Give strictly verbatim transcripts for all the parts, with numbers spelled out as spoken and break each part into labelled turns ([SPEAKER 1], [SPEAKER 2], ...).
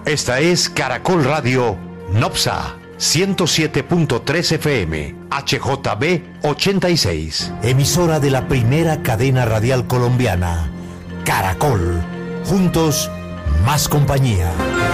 [SPEAKER 1] Esta es Caracol Radio Nopsa ciento siete punto tres F M, H J B ochenta y seis.
[SPEAKER 2] Emisora de la primera cadena radial colombiana, Caracol. Juntos, más compañía.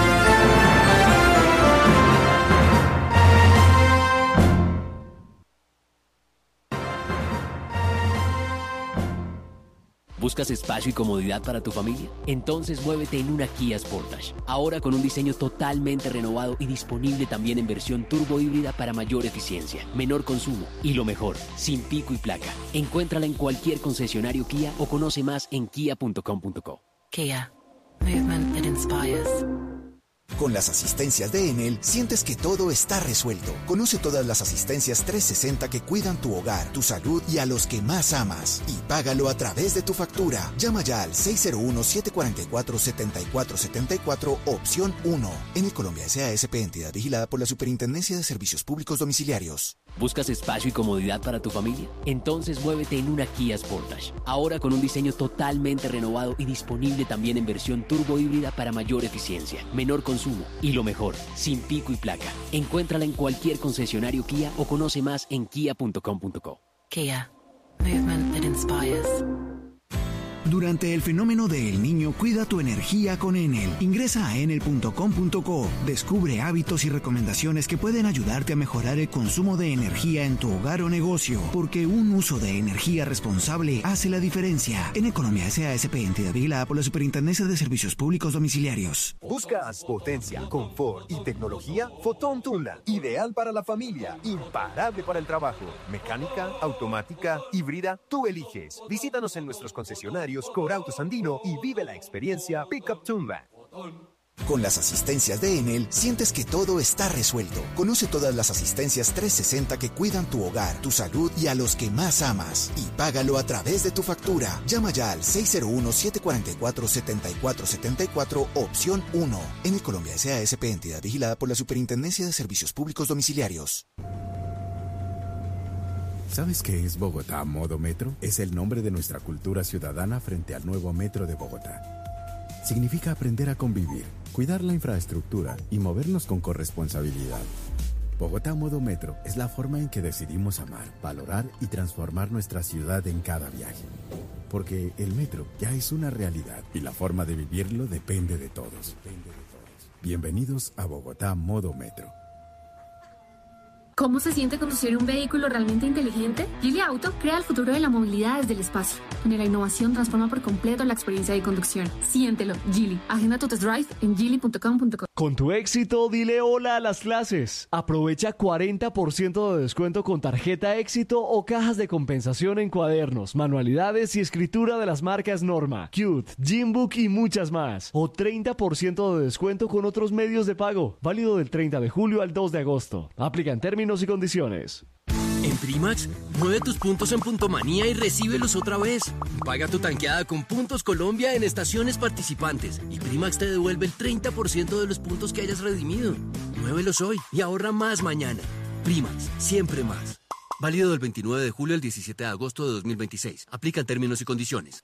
[SPEAKER 3] ¿Buscas espacio y comodidad para tu familia? Entonces muévete en una Kia Sportage. Ahora con un diseño totalmente renovado y disponible también en versión turbo híbrida para mayor eficiencia, menor consumo y lo mejor, sin pico y placa. Encuéntrala en cualquier concesionario Kia o conoce más en kia punto com punto co.
[SPEAKER 4] Kia. Movement that inspires.
[SPEAKER 5] Con las asistencias de Enel, sientes que todo está resuelto. Conoce todas las asistencias trescientos sesenta que cuidan tu hogar, tu salud y a los que más amas. Y págalo a través de tu factura. Llama ya al seis cero uno, siete cuatro cuatro, siete cuatro siete cuatro, opción uno. Enel Colombia S A S P, entidad vigilada por la Superintendencia de Servicios Públicos Domiciliarios.
[SPEAKER 3] ¿Buscas espacio y comodidad para tu familia? Entonces muévete en una Kia Sportage. Ahora con un diseño totalmente renovado y disponible también en versión turbo híbrida para mayor eficiencia, menor consumo y lo mejor, sin pico y placa. Encuéntrala en cualquier concesionario Kia o conoce más en kia punto com punto co.
[SPEAKER 4] Kia. Movement that inspires.
[SPEAKER 6] Durante el fenómeno de El Niño, cuida tu energía con Enel. Ingresa a enel punto com punto co. Descubre hábitos y recomendaciones que pueden ayudarte a mejorar el consumo de energía en tu hogar o negocio. Porque un uso de energía responsable hace la diferencia. En Economía S A S P, entidad vigilada por la Superintendencia de Servicios Públicos Domiciliarios.
[SPEAKER 7] ¿Buscas potencia, confort y tecnología? Fotón Tundra, ideal para la familia, imparable para el trabajo. Mecánica, automática, híbrida, tú eliges. Visítanos en nuestros concesionarios Corautos Andino y vive la experiencia Pickup Tundra.
[SPEAKER 5] Con las asistencias de Enel, sientes que todo está resuelto. Conoce todas las asistencias trescientos sesenta que cuidan tu hogar, tu salud y a los que más amas. Y págalo a través de tu factura. Llama ya al seis cero uno, siete cuatro cuatro, siete cuatro siete cuatro, opción uno. Enel Colombia S A S P, entidad vigilada por la Superintendencia de Servicios Públicos Domiciliarios.
[SPEAKER 8] ¿Sabes qué es Bogotá Modo Metro? Es el nombre de nuestra cultura ciudadana frente al nuevo Metro de Bogotá. Significa aprender a convivir, cuidar la infraestructura y movernos con corresponsabilidad. Bogotá Modo Metro es la forma en que decidimos amar, valorar y transformar nuestra ciudad en cada viaje. Porque el metro ya es una realidad y la forma de vivirlo depende de todos. Bienvenidos a Bogotá Modo Metro.
[SPEAKER 9] ¿Cómo se siente conducir un vehículo realmente inteligente? Geely Auto crea el futuro de la movilidad desde el espacio, donde la innovación transforma por completo la experiencia de conducción. Siéntelo, Geely. Agenda tu test drive en geely punto com punto co.
[SPEAKER 10] Con tu éxito, dile hola a las clases. Aprovecha cuarenta por ciento de descuento con tarjeta Éxito o cajas de compensación en cuadernos, manualidades y escritura de las marcas Norma, Cute, Gymbook y muchas más. O treinta por ciento de descuento con otros medios de pago. Válido del treinta de julio al dos de agosto. Aplica en términos y condiciones.
[SPEAKER 11] En Primax, mueve tus puntos en Puntomanía y recíbelos otra vez. Paga tu tanqueada con Puntos Colombia en estaciones participantes y Primax te devuelve el treinta por ciento de los puntos que hayas redimido. Muévelos hoy y ahorra más mañana. Primax, siempre más. Válido del veintinueve de julio al diecisiete de agosto de dos mil veintiséis. Aplican términos y condiciones.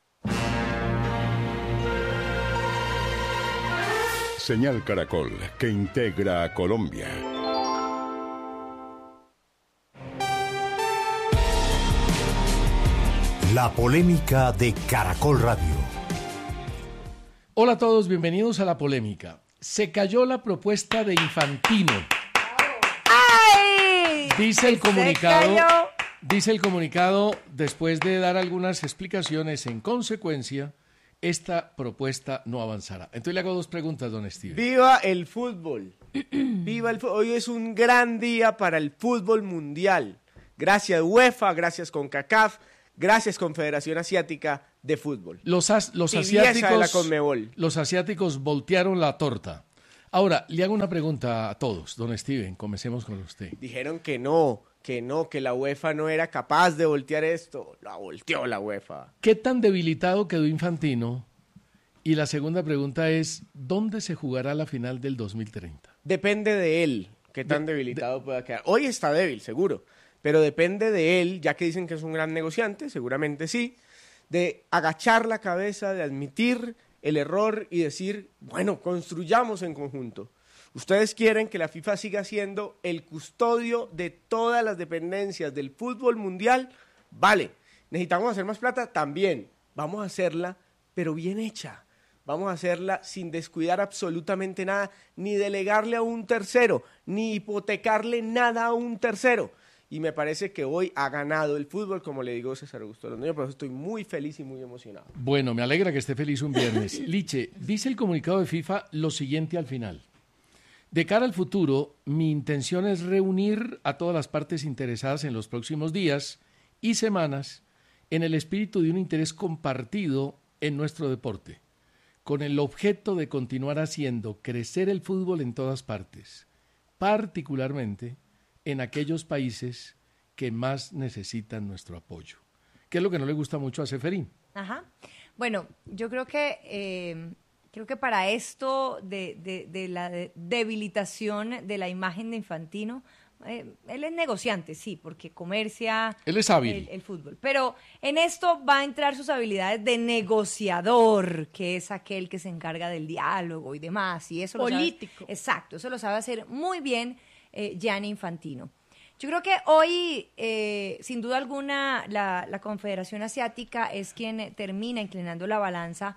[SPEAKER 12] Señal Caracol, que integra a Colombia.
[SPEAKER 2] La polémica de Caracol Radio.
[SPEAKER 13] Hola a todos, bienvenidos a La Polémica. Se cayó la propuesta de Infantino.
[SPEAKER 14] ¡Ay!
[SPEAKER 13] Dice el comunicado,
[SPEAKER 14] Se cayó.
[SPEAKER 13] dice el comunicado, después de dar algunas explicaciones, en consecuencia, esta propuesta no avanzará. Entonces le hago dos preguntas, don Steven.
[SPEAKER 14] ¡Viva el fútbol! ¡Viva el fútbol! Hoy es un gran día para el fútbol mundial. Gracias UEFA, gracias CONCACAF, gracias Confederación Asiática de Fútbol.
[SPEAKER 13] Los, as, los, asiáticos, de la Conmebol. Los asiáticos voltearon la torta. Ahora, le hago una pregunta a todos, don Steven, comencemos con usted.
[SPEAKER 14] Dijeron que no, que no, que la UEFA no era capaz de voltear esto. La volteó la UEFA.
[SPEAKER 13] ¿Qué tan debilitado quedó Infantino? Y la segunda pregunta es, ¿dónde se jugará la final del dos mil treinta?
[SPEAKER 14] Depende de él, qué tan de, debilitado de, pueda quedar. Hoy está débil, seguro. Pero depende de él, ya que dicen que es un gran negociante, seguramente sí, de agachar la cabeza, de admitir el error y decir, bueno, construyamos en conjunto. Ustedes quieren que la FIFA siga siendo el custodio de todas las dependencias del fútbol mundial, vale. ¿Necesitamos hacer más plata? También. Vamos a hacerla, pero bien hecha. Vamos a hacerla sin descuidar absolutamente nada, ni delegarle a un tercero, ni hipotecarle nada a un tercero. Y me parece que hoy ha ganado el fútbol, como le digo César Augusto Londoño, por eso estoy muy feliz y muy emocionado.
[SPEAKER 13] Bueno, me alegra que esté feliz un viernes. Liche, dice el comunicado de FIFA lo siguiente al final. De cara al futuro, mi intención es reunir a todas las partes interesadas en los próximos días y semanas en el espíritu de un interés compartido en nuestro deporte, con el objeto de continuar haciendo crecer el fútbol en todas partes, particularmente en aquellos países que más necesitan nuestro apoyo. ¿Qué es lo que no le gusta mucho a Ceferín?
[SPEAKER 15] Ajá. Bueno, yo creo que eh, creo que para esto de, de, de la de debilitación de la imagen de Infantino, eh, él es negociante, sí, porque comercia
[SPEAKER 13] él es hábil.
[SPEAKER 15] El, el fútbol. Pero en esto va a entrar sus habilidades de negociador, que es aquel que se encarga del diálogo y demás. Y eso
[SPEAKER 16] político.
[SPEAKER 15] Lo sabe, exacto, eso lo sabe hacer muy bien eh, Gianni Infantino. Yo creo que hoy, eh, sin duda alguna, la, la Confederación Asiática es quien termina inclinando la balanza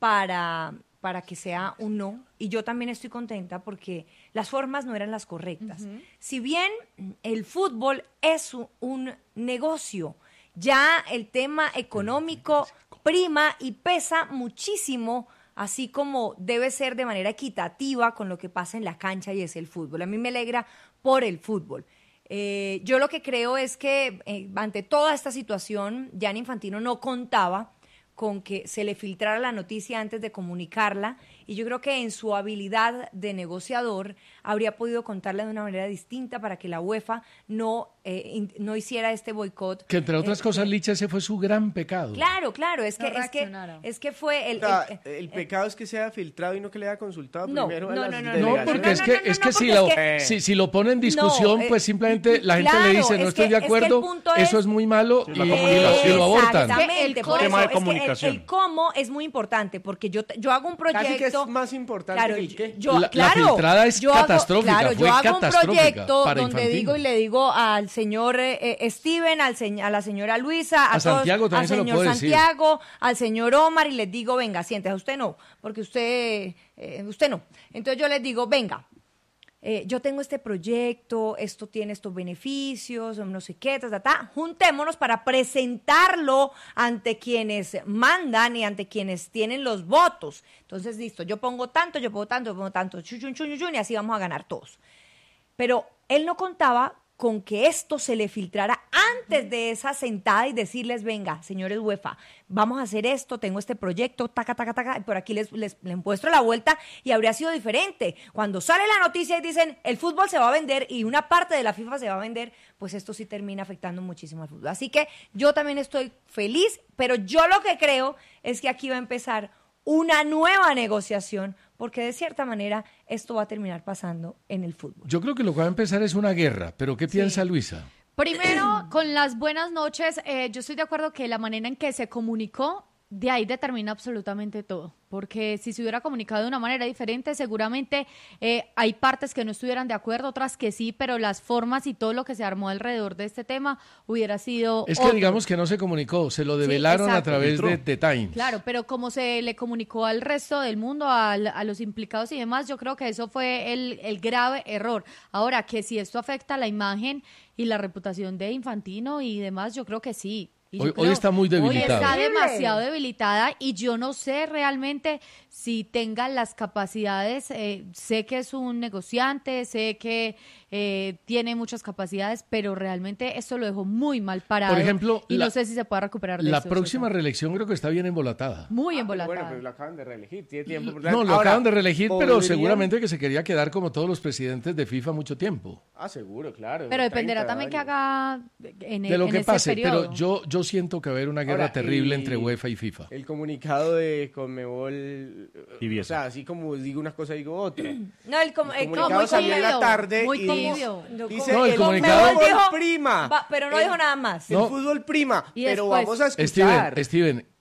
[SPEAKER 15] para, para que sea un no. Y yo también estoy contenta porque las formas no eran las correctas. Uh-huh. Si bien el fútbol es un, un negocio, ya el tema económico prima y pesa muchísimo, así como debe ser de manera equitativa con lo que pasa en la cancha y es el fútbol. A mí me alegra por el fútbol. Eh, yo lo que creo es que eh, ante toda esta situación, Gianni Infantino no contaba con que se le filtrara la noticia antes de comunicarla, y yo creo que en su habilidad de negociador habría podido contarla de una manera distinta para que la UEFA no, eh, in, no hiciera este boicot.
[SPEAKER 13] Que entre otras eh, cosas, Licha, ese fue su gran pecado.
[SPEAKER 15] Claro, claro, es que,
[SPEAKER 16] no
[SPEAKER 15] es que, es que fue el...
[SPEAKER 14] O sea,
[SPEAKER 15] el,
[SPEAKER 14] el, el pecado es que se haya filtrado y no que le haya consultado
[SPEAKER 15] no,
[SPEAKER 14] primero
[SPEAKER 15] no,
[SPEAKER 14] a las
[SPEAKER 15] no, no,
[SPEAKER 14] delegaciones.
[SPEAKER 13] No, porque
[SPEAKER 15] no,
[SPEAKER 13] es
[SPEAKER 15] no,
[SPEAKER 13] que,
[SPEAKER 15] no, no,
[SPEAKER 13] es que,
[SPEAKER 15] no,
[SPEAKER 13] si,
[SPEAKER 15] es
[SPEAKER 13] lo,
[SPEAKER 15] que
[SPEAKER 13] si, si lo pone en discusión,
[SPEAKER 15] no, eh,
[SPEAKER 13] pues simplemente la gente
[SPEAKER 15] claro,
[SPEAKER 13] le dice, no
[SPEAKER 15] es
[SPEAKER 13] estoy
[SPEAKER 15] que,
[SPEAKER 13] de acuerdo,
[SPEAKER 15] es que
[SPEAKER 13] eso
[SPEAKER 15] es,
[SPEAKER 13] es muy malo,
[SPEAKER 17] sí,
[SPEAKER 13] y,
[SPEAKER 17] la
[SPEAKER 13] y,
[SPEAKER 17] comunicación.
[SPEAKER 13] lo, y lo abortan.
[SPEAKER 15] Exactamente, por
[SPEAKER 17] tema
[SPEAKER 15] eso
[SPEAKER 17] de comunicación.
[SPEAKER 15] Es que el, el cómo es muy importante, porque yo, yo hago un proyecto...
[SPEAKER 14] Casi que es más importante
[SPEAKER 15] claro,
[SPEAKER 14] que el qué.
[SPEAKER 15] Yo,
[SPEAKER 13] la,
[SPEAKER 15] claro,
[SPEAKER 13] la filtrada es
[SPEAKER 15] yo
[SPEAKER 13] catastrófica,
[SPEAKER 15] hago, claro,
[SPEAKER 13] fue
[SPEAKER 15] yo hago un proyecto
[SPEAKER 13] para
[SPEAKER 15] donde
[SPEAKER 13] Infantino.
[SPEAKER 15] digo y le digo al señor eh, Steven, al se, a la señora Luisa, a,
[SPEAKER 13] a
[SPEAKER 15] todos,
[SPEAKER 13] Santiago también
[SPEAKER 15] al
[SPEAKER 13] se lo
[SPEAKER 15] señor
[SPEAKER 13] puedo
[SPEAKER 15] Santiago, decir. Al señor Omar, y les digo, venga, siéntese, a usted no, porque usted, eh, usted no. Entonces yo les digo, venga, Eh, yo tengo este proyecto, esto tiene estos beneficios, no sé qué, ta, ta, ta. Juntémonos para presentarlo ante quienes mandan y ante quienes tienen los votos. Entonces, listo, yo pongo tanto, yo pongo tanto, yo pongo tanto, chun, chun, chun, chun, y así vamos a ganar todos. Pero él no contaba con que esto se le filtrara antes de esa sentada y decirles, venga, señores UEFA, vamos a hacer esto, tengo este proyecto, taca, taca, taca, y por aquí les, les, les muestro la vuelta, y habría sido diferente. Cuando sale la noticia y dicen, el fútbol se va a vender y una parte de la FIFA se va a vender, pues esto sí termina afectando muchísimo al fútbol. Así que yo también estoy feliz, pero yo lo que creo es que aquí va a empezar una nueva negociación, porque de cierta manera esto va a terminar pasando en el fútbol.
[SPEAKER 13] Yo creo que lo que va a empezar es una guerra, pero ¿qué piensa sí. Luisa?
[SPEAKER 16] Primero, con las buenas noches, eh, yo estoy de acuerdo que la manera en que se comunicó, de ahí determina absolutamente todo, porque si se hubiera comunicado de una manera diferente, seguramente eh, hay partes que no estuvieran de acuerdo, otras que sí, pero las formas y todo lo que se armó alrededor de este tema hubiera sido
[SPEAKER 13] Es que
[SPEAKER 16] otro.
[SPEAKER 13] digamos que no se comunicó, se lo develaron sí, a través de The Times.
[SPEAKER 16] Claro, pero como se le comunicó al resto del mundo, a, a los implicados y demás, yo creo que eso fue el, el grave error. Ahora, que si esto afecta la imagen y la reputación de Infantino y demás, yo creo que sí.
[SPEAKER 13] Hoy, hoy está muy debilitada.
[SPEAKER 16] Hoy está demasiado debilitada y yo no sé realmente si tenga las capacidades. Eh, sé que es un negociante, sé que eh, tiene muchas capacidades, pero realmente esto lo dejó muy mal parado.
[SPEAKER 13] Por ejemplo,
[SPEAKER 16] y
[SPEAKER 13] la,
[SPEAKER 16] no sé si se puede recuperar de
[SPEAKER 13] La
[SPEAKER 16] eso,
[SPEAKER 13] próxima
[SPEAKER 16] César.
[SPEAKER 13] reelección creo que está bien embolatada.
[SPEAKER 16] Muy
[SPEAKER 14] ah,
[SPEAKER 16] embolatada.
[SPEAKER 14] Bueno, pero lo acaban de reelegir, tiene tiempo. Por
[SPEAKER 13] no, lo
[SPEAKER 14] Ahora,
[SPEAKER 13] acaban de reelegir, pero
[SPEAKER 14] ¿podrían?
[SPEAKER 13] seguramente que se quería quedar como todos los presidentes de FIFA mucho tiempo.
[SPEAKER 14] Ah, seguro, claro.
[SPEAKER 16] Pero dependerá también que haga en, el,
[SPEAKER 13] de lo
[SPEAKER 16] en
[SPEAKER 13] que
[SPEAKER 16] ese
[SPEAKER 13] pase,
[SPEAKER 16] periodo.
[SPEAKER 13] pero yo, yo siento que va a haber una guerra
[SPEAKER 14] Ahora,
[SPEAKER 13] terrible
[SPEAKER 14] el,
[SPEAKER 13] entre UEFA y FIFA.
[SPEAKER 14] El comunicado de Conmebol,
[SPEAKER 17] Tibioso.
[SPEAKER 14] o sea, así como digo una cosa, digo otra.
[SPEAKER 15] No, el, com
[SPEAKER 14] el
[SPEAKER 15] el
[SPEAKER 14] comunicado
[SPEAKER 15] muy
[SPEAKER 14] salió en la
[SPEAKER 15] tibio,
[SPEAKER 14] tarde
[SPEAKER 15] muy
[SPEAKER 14] y
[SPEAKER 15] tibio.
[SPEAKER 14] dice,
[SPEAKER 13] no, el,
[SPEAKER 14] el
[SPEAKER 13] comunicado
[SPEAKER 14] fútbol
[SPEAKER 15] dijo,
[SPEAKER 14] prima.
[SPEAKER 15] Va, pero no
[SPEAKER 14] el,
[SPEAKER 15] dijo nada más.
[SPEAKER 14] El
[SPEAKER 13] no.
[SPEAKER 14] fútbol prima,
[SPEAKER 15] Y
[SPEAKER 14] pero
[SPEAKER 15] después,
[SPEAKER 14] vamos a escuchar.
[SPEAKER 13] Steven, Steven,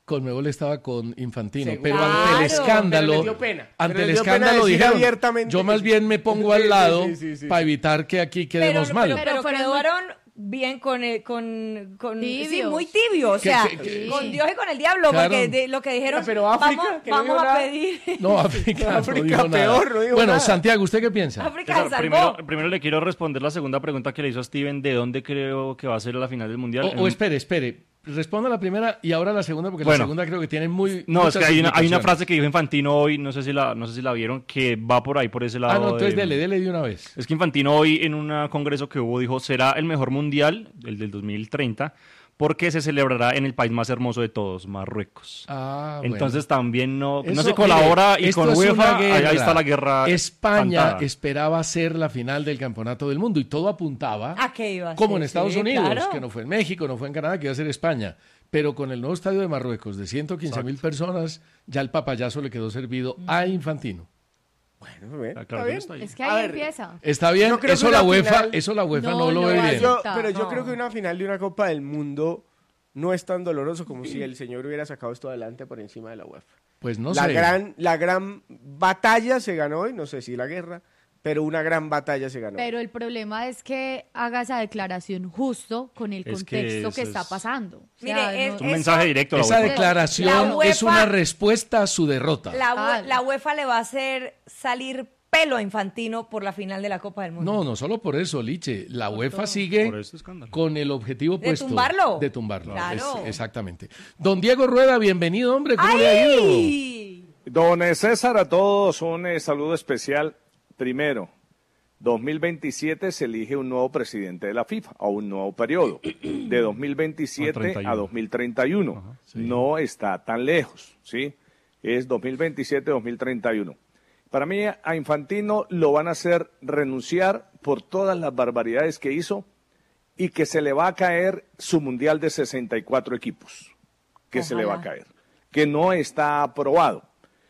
[SPEAKER 13] Conmebol estaba con Infantino,
[SPEAKER 14] Seguro.
[SPEAKER 13] pero ante
[SPEAKER 14] Claro.
[SPEAKER 13] el escándalo,
[SPEAKER 14] Pero les dio pena.
[SPEAKER 13] ante
[SPEAKER 14] Pero
[SPEAKER 13] el
[SPEAKER 14] les dio pena
[SPEAKER 13] escándalo
[SPEAKER 14] decir
[SPEAKER 13] dijeron,
[SPEAKER 14] abiertamente
[SPEAKER 13] yo
[SPEAKER 14] que
[SPEAKER 13] más
[SPEAKER 14] sí.
[SPEAKER 13] bien me pongo
[SPEAKER 14] Sí,
[SPEAKER 13] al lado
[SPEAKER 14] sí, sí, sí,
[SPEAKER 13] para
[SPEAKER 14] sí.
[SPEAKER 13] evitar que aquí quedemos
[SPEAKER 15] pero,
[SPEAKER 13] mal.
[SPEAKER 15] Pero, pero,
[SPEAKER 16] Pero fueron muy-
[SPEAKER 15] quedaron bien con, el- con, con sí,
[SPEAKER 16] Tibios.
[SPEAKER 15] muy tibio, o
[SPEAKER 13] Que-
[SPEAKER 15] sea,
[SPEAKER 13] que- que-
[SPEAKER 15] con Dios y con el diablo,
[SPEAKER 13] Claro.
[SPEAKER 15] porque de, lo que dijeron,
[SPEAKER 14] Pero África,
[SPEAKER 15] vamos,
[SPEAKER 14] que no
[SPEAKER 15] vamos
[SPEAKER 14] dijo
[SPEAKER 15] a
[SPEAKER 14] nada.
[SPEAKER 15] pedir,
[SPEAKER 13] No, África, no
[SPEAKER 14] África
[SPEAKER 13] dijo nada.
[SPEAKER 14] peor, no dijo
[SPEAKER 13] bueno,
[SPEAKER 14] nada.
[SPEAKER 13] Santiago, ¿usted qué piensa?
[SPEAKER 15] África se
[SPEAKER 17] César,
[SPEAKER 15] salvó.
[SPEAKER 17] primero, primero le quiero responder la segunda pregunta que le hizo a Steven, ¿de dónde creo que va a ser la final del Mundial?
[SPEAKER 13] O, o espere, espere, responda la primera y ahora la segunda, porque
[SPEAKER 17] Bueno.
[SPEAKER 13] la segunda creo que tiene muy
[SPEAKER 17] No, es
[SPEAKER 13] muchas
[SPEAKER 17] que hay una, hay una
[SPEAKER 13] implicaciones.
[SPEAKER 17] frase que dijo Infantino hoy, no sé si la, no sé si la vieron, que va por ahí, por ese lado.
[SPEAKER 13] Ah, no, entonces
[SPEAKER 17] de-
[SPEAKER 13] dele, dele de una vez.
[SPEAKER 17] Es que Infantino hoy en un congreso que hubo dijo, será el mejor mundial, el del dos mil treinta, porque se celebrará en el país más hermoso de todos, Marruecos.
[SPEAKER 13] Ah, bueno.
[SPEAKER 17] Entonces también no, no
[SPEAKER 13] Eso,
[SPEAKER 17] se colabora
[SPEAKER 13] mire,
[SPEAKER 17] y
[SPEAKER 13] esto
[SPEAKER 17] con
[SPEAKER 13] es una
[SPEAKER 17] UEFA, ahí,
[SPEAKER 13] guerra.
[SPEAKER 17] ahí está la guerra.
[SPEAKER 13] España
[SPEAKER 17] cantada.
[SPEAKER 13] esperaba ser la final del campeonato del mundo y todo apuntaba,
[SPEAKER 15] ¿A qué iba a
[SPEAKER 13] como
[SPEAKER 15] ser?
[SPEAKER 13] en Estados
[SPEAKER 15] Sí,
[SPEAKER 13] Unidos,
[SPEAKER 15] claro.
[SPEAKER 13] que no fue en México, no fue en Canadá, que iba a ser España. Pero con el nuevo estadio de Marruecos de ciento quince mil personas, ya el papayazo le quedó servido a Infantino.
[SPEAKER 14] Bueno, bien,
[SPEAKER 17] Ah,
[SPEAKER 14] está
[SPEAKER 17] claro,
[SPEAKER 14] bien.
[SPEAKER 17] está ahí.
[SPEAKER 16] Es que
[SPEAKER 14] A
[SPEAKER 16] ahí
[SPEAKER 14] ver,
[SPEAKER 16] empieza.
[SPEAKER 13] Está bien,
[SPEAKER 14] Yo creo
[SPEAKER 13] eso
[SPEAKER 14] que
[SPEAKER 13] la
[SPEAKER 14] una
[SPEAKER 13] UEFA,
[SPEAKER 14] final-
[SPEAKER 13] eso la UEFA no,
[SPEAKER 16] No,
[SPEAKER 13] lo
[SPEAKER 16] no,
[SPEAKER 13] ve
[SPEAKER 16] no,
[SPEAKER 13] bien.
[SPEAKER 14] Yo-
[SPEAKER 16] Nunca,
[SPEAKER 14] pero yo
[SPEAKER 16] no.
[SPEAKER 14] creo que una final de una Copa del Mundo no es tan doloroso como si el señor hubiera sacado esto adelante por encima de la UEFA.
[SPEAKER 13] Pues no
[SPEAKER 14] la
[SPEAKER 13] sé.
[SPEAKER 14] gran la gran batalla se ganó hoy, no sé si la guerra, pero una gran batalla se ganó.
[SPEAKER 16] Pero el problema es que haga esa declaración justo con el
[SPEAKER 17] Es que
[SPEAKER 16] contexto que,
[SPEAKER 17] eso
[SPEAKER 16] está
[SPEAKER 17] es-
[SPEAKER 16] pasando. O
[SPEAKER 15] Mire,
[SPEAKER 16] sea,
[SPEAKER 15] es-
[SPEAKER 16] no-
[SPEAKER 17] Es un
[SPEAKER 15] Eso-
[SPEAKER 17] mensaje directo a la
[SPEAKER 13] Esa
[SPEAKER 17] UEFA.
[SPEAKER 13] declaración
[SPEAKER 15] La UEFA-
[SPEAKER 13] es una respuesta a su derrota.
[SPEAKER 15] La,
[SPEAKER 16] Ah.
[SPEAKER 15] ue- la UEFA le va a hacer salir pelo a Infantino por la final de la Copa del Mundo.
[SPEAKER 13] No, no solo por eso, Liche. La UEFA sigue
[SPEAKER 17] Por este escándalo.
[SPEAKER 13] con el objetivo
[SPEAKER 15] ¿De
[SPEAKER 13] puesto
[SPEAKER 15] tumbarlo?
[SPEAKER 13] de tumbarlo.
[SPEAKER 15] Claro.
[SPEAKER 13] Es- exactamente. Don Diego Rueda, bienvenido, hombre. ¿Cómo le ha ido?
[SPEAKER 15] ¡Ay!
[SPEAKER 18] Don César, a todos un eh, saludo especial. Primero, dos mil veintisiete se elige un nuevo presidente de la FIFA, o un nuevo periodo, de dos mil veintisiete
[SPEAKER 17] A treinta y uno.
[SPEAKER 18] a dos mil treinta y uno.
[SPEAKER 17] Ajá, sí.
[SPEAKER 18] No está tan lejos, ¿sí? Es dos mil veintisiete a dos mil treinta y uno. Para mí, a Infantino lo van a hacer renunciar por todas las barbaridades que hizo y que se le va a caer su mundial de sesenta y cuatro equipos, que se le va a
[SPEAKER 15] Ojalá.
[SPEAKER 18] caer, que no está aprobado.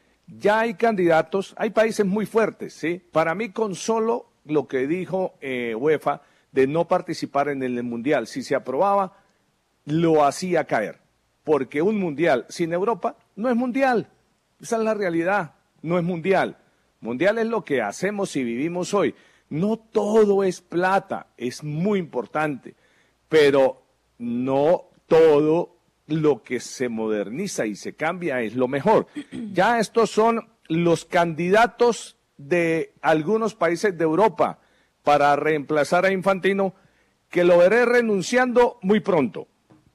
[SPEAKER 18] Ya hay candidatos, hay países muy fuertes, ¿sí? Para mí, con solo lo que dijo eh, UEFA de no participar en el Mundial, si se aprobaba, lo hacía caer. Porque un Mundial sin Europa no es Mundial. Esa es la realidad, no es Mundial. Mundial es lo que hacemos y vivimos hoy. No todo es plata, es muy importante, pero no todo lo que se moderniza y se cambia es lo mejor. Ya estos son los candidatos de algunos países de Europa para reemplazar a Infantino, que lo veré renunciando muy pronto.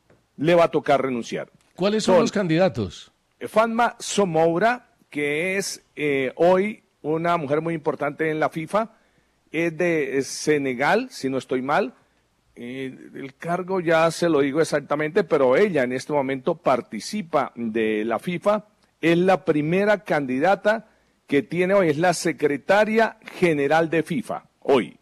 [SPEAKER 18] Le va a tocar renunciar.
[SPEAKER 13] ¿Cuáles son
[SPEAKER 18] Son-
[SPEAKER 13] los candidatos?
[SPEAKER 18] Fatma Somoura, que es eh, hoy una mujer muy importante en la FIFA, es de Senegal, si no estoy mal. Eh, el cargo ya se lo digo exactamente, pero ella en este momento participa de la FIFA. Es la primera candidata que tiene hoy, es la secretaria general de FIFA, hoy.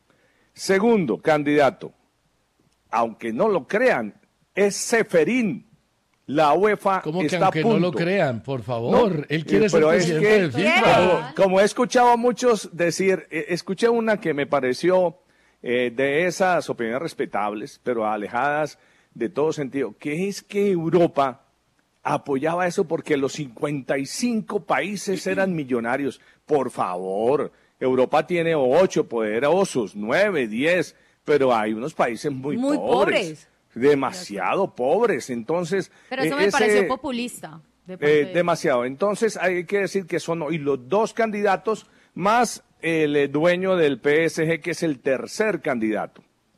[SPEAKER 18] Segundo candidato, aunque no lo crean, es Seferín. La UEFA
[SPEAKER 13] ¿Cómo que
[SPEAKER 18] está
[SPEAKER 13] aunque
[SPEAKER 18] a punto.
[SPEAKER 13] no lo crean? Por favor,
[SPEAKER 18] No,
[SPEAKER 13] él quiere
[SPEAKER 18] eh,
[SPEAKER 13] ser
[SPEAKER 18] pero es
[SPEAKER 13] presidente
[SPEAKER 18] que,
[SPEAKER 13] del FIFA.
[SPEAKER 18] Como, como he escuchado a muchos decir, eh, escuché una que me pareció eh, de esas opiniones respetables, pero alejadas de todo sentido, que es que Europa apoyaba eso porque los cincuenta y cinco países eran millonarios. Por favor, Europa tiene ocho poderosos, nueve, diez, pero hay unos países muy,
[SPEAKER 15] Muy pobres.
[SPEAKER 18] demasiado pobres. Entonces,
[SPEAKER 16] Pero eso
[SPEAKER 18] eh,
[SPEAKER 16] me
[SPEAKER 18] ese-
[SPEAKER 16] pareció populista. de parte
[SPEAKER 18] eh,
[SPEAKER 16] de-
[SPEAKER 18] demasiado. Entonces hay que decir que son hoy los dos candidatos más el eh, dueño del P S G, que es el tercer candidato.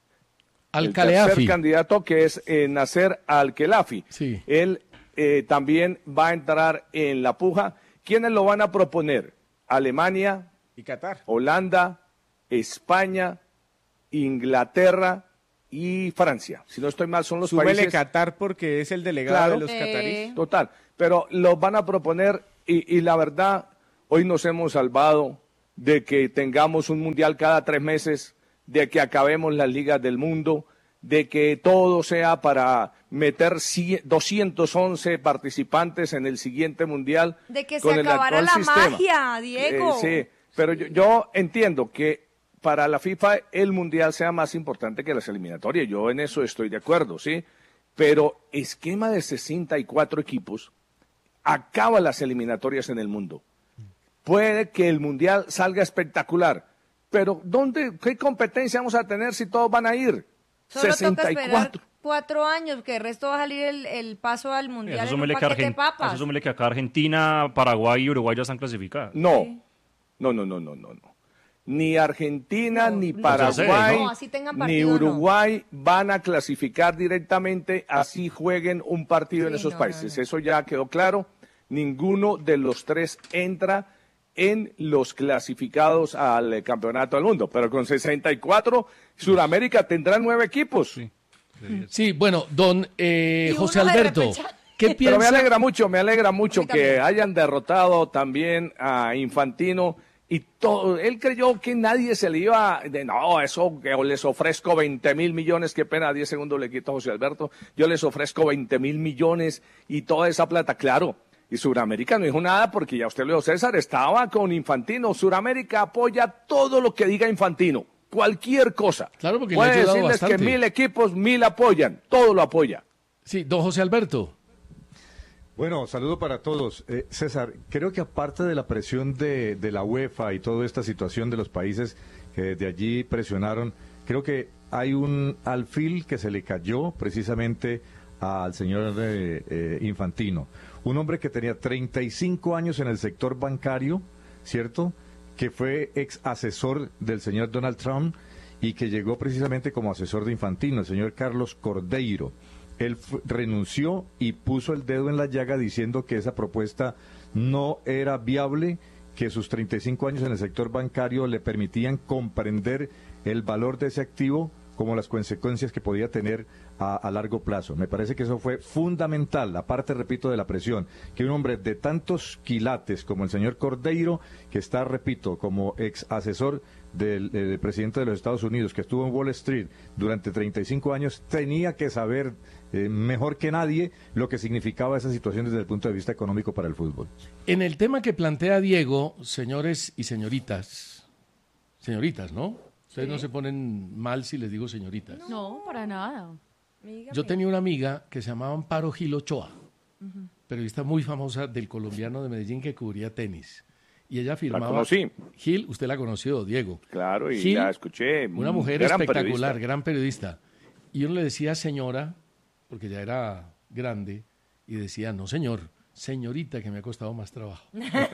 [SPEAKER 18] El
[SPEAKER 13] Al-Khelafi.
[SPEAKER 18] tercer candidato, que es eh, Nasser Al-Khelafi.
[SPEAKER 13] Sí.
[SPEAKER 18] Él eh, también va a entrar en la puja. ¿Quiénes lo van a proponer? Alemania,
[SPEAKER 14] Y Qatar.
[SPEAKER 18] Holanda, España, Inglaterra y Francia. Si no estoy mal, son los
[SPEAKER 14] Súbele
[SPEAKER 18] países...
[SPEAKER 14] Qatar porque es el delegado
[SPEAKER 18] Claro.
[SPEAKER 14] de los
[SPEAKER 15] Sí.
[SPEAKER 14] cataríes.
[SPEAKER 18] Total, pero los van a proponer y, y la verdad, hoy nos hemos salvado de que tengamos un mundial cada tres meses, de que acabemos las ligas del mundo, de que todo sea para meter cien doscientos once participantes en el siguiente mundial.
[SPEAKER 15] De que se
[SPEAKER 18] con el
[SPEAKER 15] acabara
[SPEAKER 18] actual
[SPEAKER 15] la
[SPEAKER 18] sistema.
[SPEAKER 15] magia, Diego.
[SPEAKER 18] Eh, sí, pero yo, yo entiendo que para la FIFA el mundial sea más importante que las eliminatorias. Yo en eso estoy de acuerdo, ¿sí? pero esquema de sesenta y cuatro equipos acaba las eliminatorias en el mundo. Puede que el Mundial salga espectacular, pero ¿dónde, qué competencia vamos a tener si todos van a ir?
[SPEAKER 15] Solo
[SPEAKER 18] sesenta y
[SPEAKER 15] toca
[SPEAKER 18] cuatro.
[SPEAKER 15] esperar cuatro años, que el resto va a salir el, el paso al Mundial
[SPEAKER 17] Eso
[SPEAKER 15] en un
[SPEAKER 17] súmele que,
[SPEAKER 15] paquete de
[SPEAKER 17] Argen-
[SPEAKER 15] papas.
[SPEAKER 17] eso súmele que acá Argentina, Paraguay y Uruguay ya están clasificadas.
[SPEAKER 18] No, no, no, no, no, no, no. Ni Argentina, ni
[SPEAKER 17] no,
[SPEAKER 18] Paraguay,
[SPEAKER 17] no,
[SPEAKER 15] así tengan
[SPEAKER 18] ni
[SPEAKER 15] partido, no.
[SPEAKER 18] Uruguay van a clasificar directamente, así jueguen un partido en
[SPEAKER 15] Sí,
[SPEAKER 18] esos
[SPEAKER 15] no,
[SPEAKER 18] países.
[SPEAKER 15] no, no.
[SPEAKER 18] Eso ya quedó claro. Ninguno de los tres entra en los clasificados al eh, Campeonato del Mundo. Pero con sesenta y cuatro, Sudamérica tendrá nueve equipos. Sí,
[SPEAKER 13] Sí, bueno, don eh,
[SPEAKER 18] Y
[SPEAKER 13] José
[SPEAKER 18] uno de
[SPEAKER 13] Alberto,
[SPEAKER 18] repechaje.
[SPEAKER 13] ¿qué
[SPEAKER 18] Pero
[SPEAKER 13] piensa?
[SPEAKER 18] me alegra mucho, me alegra mucho
[SPEAKER 13] mí
[SPEAKER 18] que
[SPEAKER 13] también.
[SPEAKER 18] hayan derrotado también a Infantino y todo. Él creyó que nadie se le iba de no, eso que les ofrezco veinte mil millones, qué pena, diez segundos le quito a José Alberto, yo les ofrezco veinte mil millones y toda esa plata, claro. Y Sudamérica no dijo nada porque ya usted lo dijo, César, estaba con Infantino. Sudamérica apoya todo lo que diga Infantino, cualquier cosa.
[SPEAKER 13] Claro, porque le ha
[SPEAKER 18] puede
[SPEAKER 13] ayudado
[SPEAKER 18] decirles
[SPEAKER 13] bastante.
[SPEAKER 18] que mil equipos, mil apoyan, todo lo apoya.
[SPEAKER 13] Sí, don José Alberto.
[SPEAKER 19] Bueno, saludo para todos. Eh, César, creo que aparte de la presión de, de la UEFA y toda esta situación de los países que desde allí presionaron, creo que hay un alfil que se le cayó precisamente al señor eh, eh, Infantino. Un hombre que tenía treinta y cinco años en el sector bancario, ¿cierto?, que fue ex asesor del señor Donald Trump y que llegó precisamente como asesor de Infantino, el señor Carlos Cordeiro. Él fu- renunció y puso el dedo en la llaga diciendo que esa propuesta no era viable, que sus treinta y cinco años en el sector bancario le permitían comprender el valor de ese activo como las consecuencias que podía tener a, a largo plazo. Me parece que eso fue fundamental, aparte, repito, de la presión, que un hombre de tantos quilates como el señor Cordeiro, que está, repito, como ex asesor del, del presidente de los Estados Unidos, que estuvo en Wall Street durante treinta y cinco años, tenía que saber eh, mejor que nadie lo que significaba esa situación desde el punto de vista económico para el fútbol.
[SPEAKER 13] En el tema que plantea Diego, señores y señoritas, señoritas, ¿no? Ustedes
[SPEAKER 16] Sí.
[SPEAKER 13] no se ponen mal si les digo señoritas.
[SPEAKER 16] No, para nada.
[SPEAKER 13] Yo tenía una amiga que se llamaba Amparo Gil Ochoa, periodista muy famosa del colombiano de Medellín que cubría tenis. Y ella firmaba...
[SPEAKER 18] conocí.
[SPEAKER 13] Gil, usted la conoció, Diego.
[SPEAKER 18] Claro, y
[SPEAKER 13] Gil,
[SPEAKER 18] la escuché.
[SPEAKER 13] Una
[SPEAKER 18] mm,
[SPEAKER 13] mujer
[SPEAKER 18] gran
[SPEAKER 13] espectacular,
[SPEAKER 18] periodista.
[SPEAKER 13] gran periodista. Y uno le decía señora, porque ya era grande, y decía, no señor, señorita, que me ha costado más trabajo.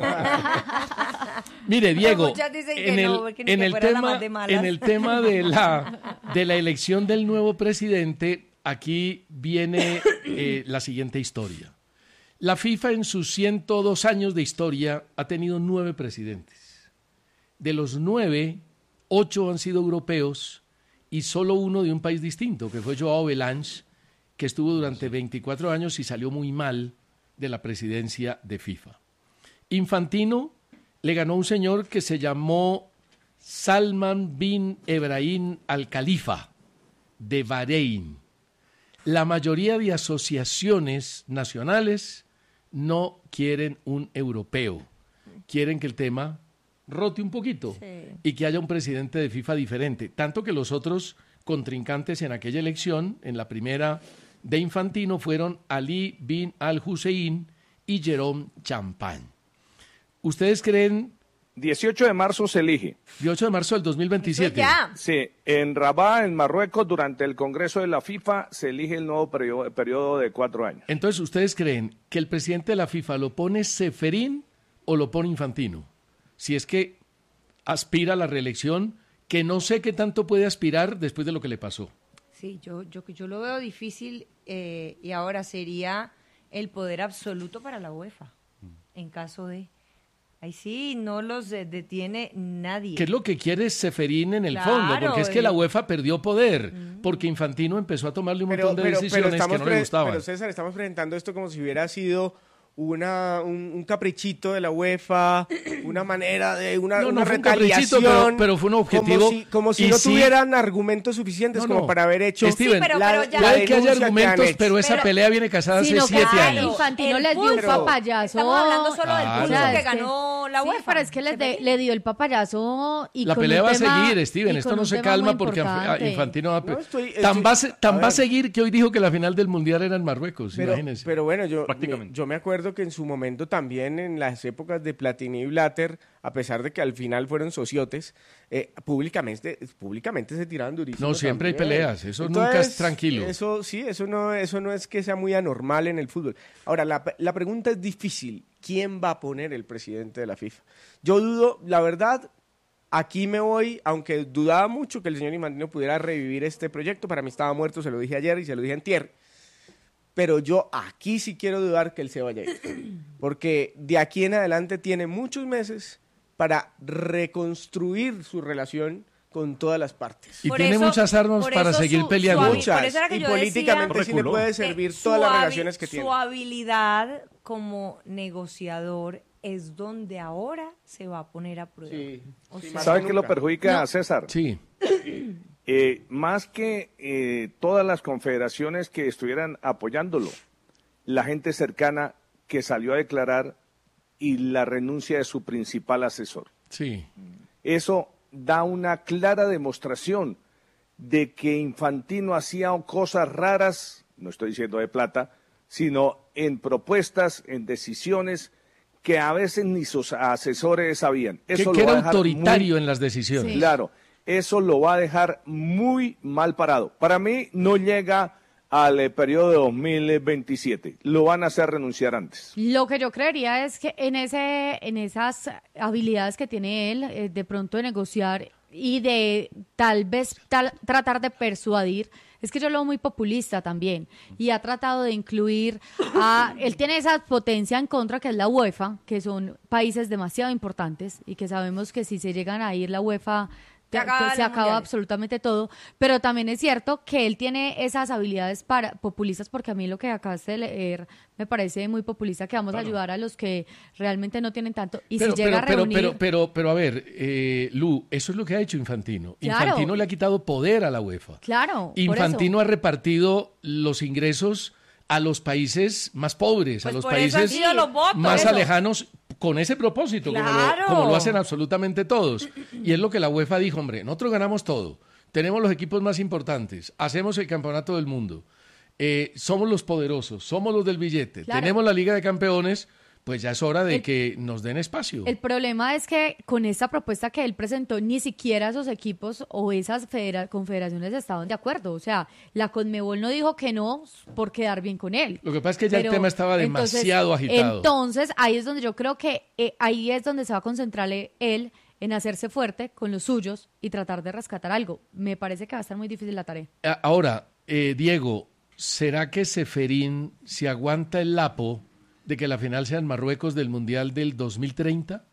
[SPEAKER 13] Mire, Diego,
[SPEAKER 15] Muchas dicen que
[SPEAKER 13] en el,
[SPEAKER 15] no, porque ni
[SPEAKER 13] en
[SPEAKER 15] que
[SPEAKER 13] el
[SPEAKER 15] fuera la
[SPEAKER 13] tema,
[SPEAKER 15] más de malas.
[SPEAKER 13] en el tema de la, de la elección del nuevo presidente, aquí viene eh, la siguiente historia. La FIFA en sus ciento dos años de historia ha tenido nueve presidentes. De los nueve, ocho han sido europeos y solo uno de un país distinto, que fue Joao Belange, que estuvo durante veinticuatro años y salió muy mal de la presidencia de FIFA. Infantino le ganó a un señor que se llamó Salman bin Ebrahim Al Khalifa, de Bahrein. La mayoría de asociaciones nacionales no quieren un europeo, quieren que el tema rote un poquito
[SPEAKER 15] Sí.
[SPEAKER 13] y que haya un presidente de FIFA diferente, tanto que los otros contrincantes en aquella elección, en la primera de Infantino, fueron Ali bin Al-Hussein y Jerome Champagne. ¿Ustedes creen?
[SPEAKER 18] dieciocho de marzo se elige.
[SPEAKER 13] dieciocho de marzo del dos mil veintisiete.
[SPEAKER 18] Sí, en Rabat, en Marruecos, durante el Congreso de la FIFA, se elige el nuevo periodo, periodo de cuatro años.
[SPEAKER 13] Entonces, ¿ustedes creen que el presidente de la FIFA lo pone Ceferín o lo pone Infantino? Si es que aspira a la reelección, que no sé qué tanto puede aspirar después de lo que le pasó.
[SPEAKER 15] Sí, yo, yo, yo lo veo difícil eh, y ahora sería el poder absoluto para la UEFA, en caso de... Ahí sí, no los eh, detiene nadie.
[SPEAKER 13] ¿Qué es lo que quiere Ceferín en el
[SPEAKER 15] Claro,
[SPEAKER 13] fondo? Porque es que
[SPEAKER 15] eh.
[SPEAKER 13] la UEFA perdió poder, porque Infantino empezó a tomarle un
[SPEAKER 14] Pero,
[SPEAKER 13] montón de
[SPEAKER 14] pero, pero
[SPEAKER 13] decisiones
[SPEAKER 14] estamos
[SPEAKER 13] que no le
[SPEAKER 14] pre-
[SPEAKER 13] gustaban.
[SPEAKER 14] pero César, estamos presentando esto como si hubiera sido una, un, un caprichito de la UEFA, una manera de una,
[SPEAKER 13] no, no
[SPEAKER 14] una
[SPEAKER 13] fue un
[SPEAKER 14] retaliación,
[SPEAKER 13] pero, pero fue un objetivo.
[SPEAKER 14] Como si, como si no
[SPEAKER 13] sí,
[SPEAKER 14] tuvieran argumentos suficientes
[SPEAKER 13] no, no.
[SPEAKER 14] como para haber hecho.
[SPEAKER 13] Steven,
[SPEAKER 15] sí, pero,
[SPEAKER 14] la,
[SPEAKER 15] pero ya,
[SPEAKER 14] la
[SPEAKER 13] puede que haya argumentos,
[SPEAKER 14] que
[SPEAKER 13] pero esa
[SPEAKER 15] pero,
[SPEAKER 13] pelea viene casada hace siete
[SPEAKER 16] que
[SPEAKER 13] años.
[SPEAKER 16] Infantino
[SPEAKER 15] el
[SPEAKER 16] les dio un
[SPEAKER 15] pulso.
[SPEAKER 16] papayazo.
[SPEAKER 15] Estamos hablando solo del
[SPEAKER 13] Claro.
[SPEAKER 15] pulso
[SPEAKER 16] O sea,
[SPEAKER 15] que
[SPEAKER 16] es que-
[SPEAKER 15] ganó la
[SPEAKER 16] Sí,
[SPEAKER 15] UEFA.
[SPEAKER 16] pero es que les de- le dio el papayazo y
[SPEAKER 13] La
[SPEAKER 16] con
[SPEAKER 13] pelea
[SPEAKER 16] un
[SPEAKER 13] va a
[SPEAKER 16] tema-
[SPEAKER 13] seguir, Steven.
[SPEAKER 16] y
[SPEAKER 13] Esto
[SPEAKER 16] con
[SPEAKER 13] no
[SPEAKER 16] un
[SPEAKER 13] se
[SPEAKER 16] tema
[SPEAKER 13] calma
[SPEAKER 16] muy
[SPEAKER 13] porque
[SPEAKER 16] importante.
[SPEAKER 13] Infantino va a...
[SPEAKER 14] No, estoy-
[SPEAKER 13] tan
[SPEAKER 14] estoy-
[SPEAKER 13] va, a se- tan
[SPEAKER 14] a
[SPEAKER 13] va a
[SPEAKER 14] ver.
[SPEAKER 13] seguir que hoy dijo que la final del Mundial era en Marruecos,
[SPEAKER 14] Pero,
[SPEAKER 13] imagínense.
[SPEAKER 14] pero bueno, yo,
[SPEAKER 17] Prácticamente.
[SPEAKER 14] me, yo me acuerdo que en su momento también, en las épocas de Platini y Blatter, a pesar de que al final fueron sociotes, eh, públicamente, públicamente se tiraban durísimo.
[SPEAKER 13] No, siempre hay
[SPEAKER 14] también.
[SPEAKER 13] peleas, eso nunca es tranquilo.
[SPEAKER 14] Eso sí, eso no, eso no es que sea muy anormal en el fútbol. Ahora, la, la pregunta es difícil. ¿Quién va a poner el presidente de la FIFA? Yo dudo, la verdad, aquí me voy, aunque dudaba mucho que el señor Infantino pudiera revivir este proyecto, para mí estaba muerto, se lo dije ayer y se lo dije antier. Pero yo aquí sí quiero dudar que él se vaya a ir. Porque de aquí en adelante tiene muchos meses para reconstruir su relación con todas las partes.
[SPEAKER 13] Y
[SPEAKER 15] Por
[SPEAKER 13] tiene
[SPEAKER 15] eso-
[SPEAKER 13] muchas armas
[SPEAKER 15] por
[SPEAKER 13] para
[SPEAKER 15] eso
[SPEAKER 13] seguir
[SPEAKER 15] su-
[SPEAKER 13] peleando.
[SPEAKER 15] su habi-
[SPEAKER 14] Muchas.
[SPEAKER 15] por eso era que
[SPEAKER 14] Y
[SPEAKER 15] yo
[SPEAKER 14] políticamente
[SPEAKER 15] decía
[SPEAKER 14] sí le puede
[SPEAKER 15] que
[SPEAKER 14] servir
[SPEAKER 15] su
[SPEAKER 14] todas las
[SPEAKER 15] habi-
[SPEAKER 14] relaciones que tiene.
[SPEAKER 15] Su habilidad como negociador es donde ahora se va a poner a prueba.
[SPEAKER 14] Sí.
[SPEAKER 15] O
[SPEAKER 14] Sí,
[SPEAKER 15] sea,
[SPEAKER 14] más
[SPEAKER 18] ¿Sabe
[SPEAKER 14] que
[SPEAKER 18] qué lo
[SPEAKER 14] nunca.
[SPEAKER 18] perjudica
[SPEAKER 15] No.
[SPEAKER 18] a César?
[SPEAKER 13] Sí.
[SPEAKER 18] Eh, más que eh, todas las confederaciones que estuvieran apoyándolo, la gente cercana que salió a declarar y la renuncia de su principal asesor.
[SPEAKER 13] Sí.
[SPEAKER 18] Eso da una clara demostración de que Infantino hacía cosas raras, no estoy diciendo de plata, sino en propuestas, en decisiones que a veces ni sus asesores sabían.
[SPEAKER 13] Que,
[SPEAKER 18] Eso
[SPEAKER 13] que
[SPEAKER 18] lo va
[SPEAKER 13] era
[SPEAKER 18] a dejar
[SPEAKER 13] autoritario
[SPEAKER 18] muy-
[SPEAKER 13] en las decisiones.
[SPEAKER 18] Claro, eso lo va a dejar muy mal parado. Para mí no llega al eh, periodo de dos mil veintisiete. Lo van a hacer renunciar antes.
[SPEAKER 16] Lo que yo creería es que en ese, en esas habilidades que tiene él, eh, de pronto de negociar y de tal vez tal- tratar de persuadir, es que yo lo veo muy populista también y ha tratado de incluir a, él tiene esa potencia en contra que es la UEFA, que son países demasiado importantes y que sabemos que si se llegan a ir la UEFA
[SPEAKER 15] Se acaba
[SPEAKER 16] se
[SPEAKER 15] los
[SPEAKER 16] acaba
[SPEAKER 15] mundiales.
[SPEAKER 16] absolutamente todo, pero también es cierto que él tiene esas habilidades para populistas, porque a mí lo que acabaste de leer me parece muy populista, que vamos a ayudar a los que realmente no tienen tanto, y
[SPEAKER 13] Pero,
[SPEAKER 16] si llega
[SPEAKER 13] pero,
[SPEAKER 16] a
[SPEAKER 13] pero,
[SPEAKER 16] reunir...
[SPEAKER 13] pero, pero, pero, a ver, eh, Lu, eso es lo que ha hecho Infantino.
[SPEAKER 16] Claro.
[SPEAKER 13] Infantino le ha quitado poder a la UEFA.
[SPEAKER 16] Claro, por
[SPEAKER 13] Infantino
[SPEAKER 16] eso.
[SPEAKER 13] ha repartido los ingresos a los países más pobres,
[SPEAKER 15] Pues
[SPEAKER 13] a los
[SPEAKER 15] por eso han
[SPEAKER 13] países
[SPEAKER 15] sido los votos.
[SPEAKER 13] más
[SPEAKER 15] Eso.
[SPEAKER 13] alejanos, con ese propósito, como,
[SPEAKER 15] Claro.
[SPEAKER 13] lo, como lo hacen absolutamente todos. Y es lo que la UEFA dijo, hombre, nosotros ganamos todo, tenemos los equipos más importantes, hacemos el campeonato del mundo, eh, somos los poderosos, somos los del billete,
[SPEAKER 16] Claro.
[SPEAKER 13] tenemos la Liga de Campeones, pues ya es hora de
[SPEAKER 16] El-
[SPEAKER 13] que nos den espacio.
[SPEAKER 16] El problema es que con esta propuesta que él presentó, ni siquiera esos equipos o esas federa- confederaciones estaban de acuerdo. O sea, la Conmebol no dijo que no por quedar bien con él.
[SPEAKER 13] Lo que pasa es que ya el
[SPEAKER 16] Pero,
[SPEAKER 13] tema estaba
[SPEAKER 16] entonces-
[SPEAKER 13] demasiado agitado.
[SPEAKER 16] Entonces, ahí es donde yo creo que eh, ahí es donde se va a concentrar eh, él en hacerse fuerte con los suyos y tratar de rescatar algo. Me parece que va a estar muy difícil la tarea.
[SPEAKER 13] A- Ahora, eh, Diego, ¿será que Seferín se aguanta el lapo de que la final sea en Marruecos del Mundial del dos mil treinta?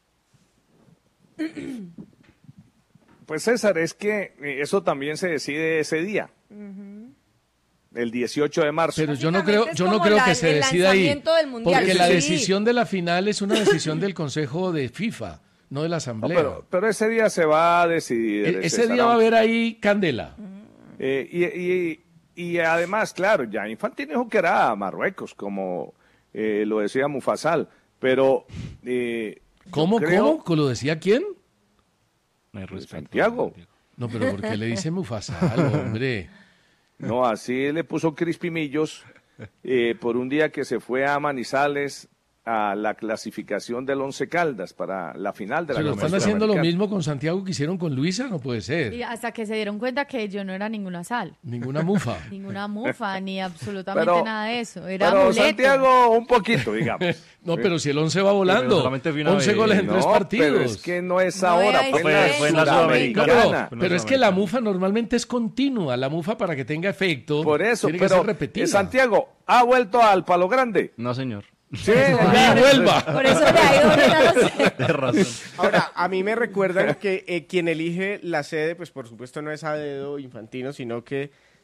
[SPEAKER 18] Pues César, es que eh, eso también se decide ese día, el dieciocho de marzo.
[SPEAKER 13] Pero yo no creo,
[SPEAKER 15] es
[SPEAKER 13] yo no
[SPEAKER 15] como
[SPEAKER 13] creo
[SPEAKER 15] la-
[SPEAKER 13] que se
[SPEAKER 15] el
[SPEAKER 13] decida ahí,
[SPEAKER 15] lanzamiento del Mundial.
[SPEAKER 13] porque la
[SPEAKER 15] Sí.
[SPEAKER 13] decisión de la final es una decisión del Consejo de FIFA, no de la
[SPEAKER 18] No,
[SPEAKER 13] Asamblea.
[SPEAKER 18] pero, pero ese día se va a decidir.
[SPEAKER 13] E- ese
[SPEAKER 18] César,
[SPEAKER 13] día va a
[SPEAKER 18] aunque-
[SPEAKER 13] haber ahí candela.
[SPEAKER 18] Eh, y, y- y además, claro, ya Infantino dijo que era Marruecos, como eh, lo decía Mufasal, pero... Eh, yo
[SPEAKER 13] ¿Cómo,
[SPEAKER 18] creo-
[SPEAKER 13] cómo? ¿Lo decía quién?
[SPEAKER 17] No hay respeto.
[SPEAKER 18] Santiago.
[SPEAKER 13] No, pero ¿por qué le dice Mufasal, hombre?
[SPEAKER 18] No, así le puso Crispimillos eh, por un día que se fue a Manizales a la clasificación del Once Caldas para la final de la
[SPEAKER 13] Se lo
[SPEAKER 18] Copa
[SPEAKER 13] están haciendo lo
[SPEAKER 18] Sudamericana.
[SPEAKER 13] mismo con Santiago que hicieron con Luisa, no puede ser.
[SPEAKER 16] Y hasta que se dieron cuenta que yo no era ninguna sal,
[SPEAKER 13] Ninguna mufa.
[SPEAKER 16] ninguna mufa, ni absolutamente
[SPEAKER 18] Pero-
[SPEAKER 16] nada de eso. Era
[SPEAKER 18] Pero
[SPEAKER 16] amuleto.
[SPEAKER 18] Santiago, un poquito, digamos.
[SPEAKER 13] No, pero si el once va volando.
[SPEAKER 17] solamente vi una
[SPEAKER 13] once
[SPEAKER 17] vez.
[SPEAKER 13] goles en
[SPEAKER 18] No,
[SPEAKER 13] tres partidos.
[SPEAKER 18] pero es que no es
[SPEAKER 15] No
[SPEAKER 18] ahora,
[SPEAKER 15] era
[SPEAKER 18] fue,
[SPEAKER 17] Fue-
[SPEAKER 18] en la
[SPEAKER 17] fue en la Sudamericana.
[SPEAKER 18] Sudamericana.
[SPEAKER 13] Pero, pero es que la mufa normalmente es continua. La mufa, para que tenga efecto,
[SPEAKER 18] Por eso,
[SPEAKER 13] tiene que
[SPEAKER 18] pero
[SPEAKER 13] ser repetida.
[SPEAKER 18] eh, Santiago ha vuelto al Palo Grande.
[SPEAKER 17] No, señor.
[SPEAKER 18] Sí,
[SPEAKER 13] ¡Y vuelva!
[SPEAKER 15] Por eso le ha ido bien a los-
[SPEAKER 17] Tienes razón.
[SPEAKER 14] Ahora, a mí me recuerdan que eh, quien elige la sede, pues por supuesto no es a dedo Infantino, sino que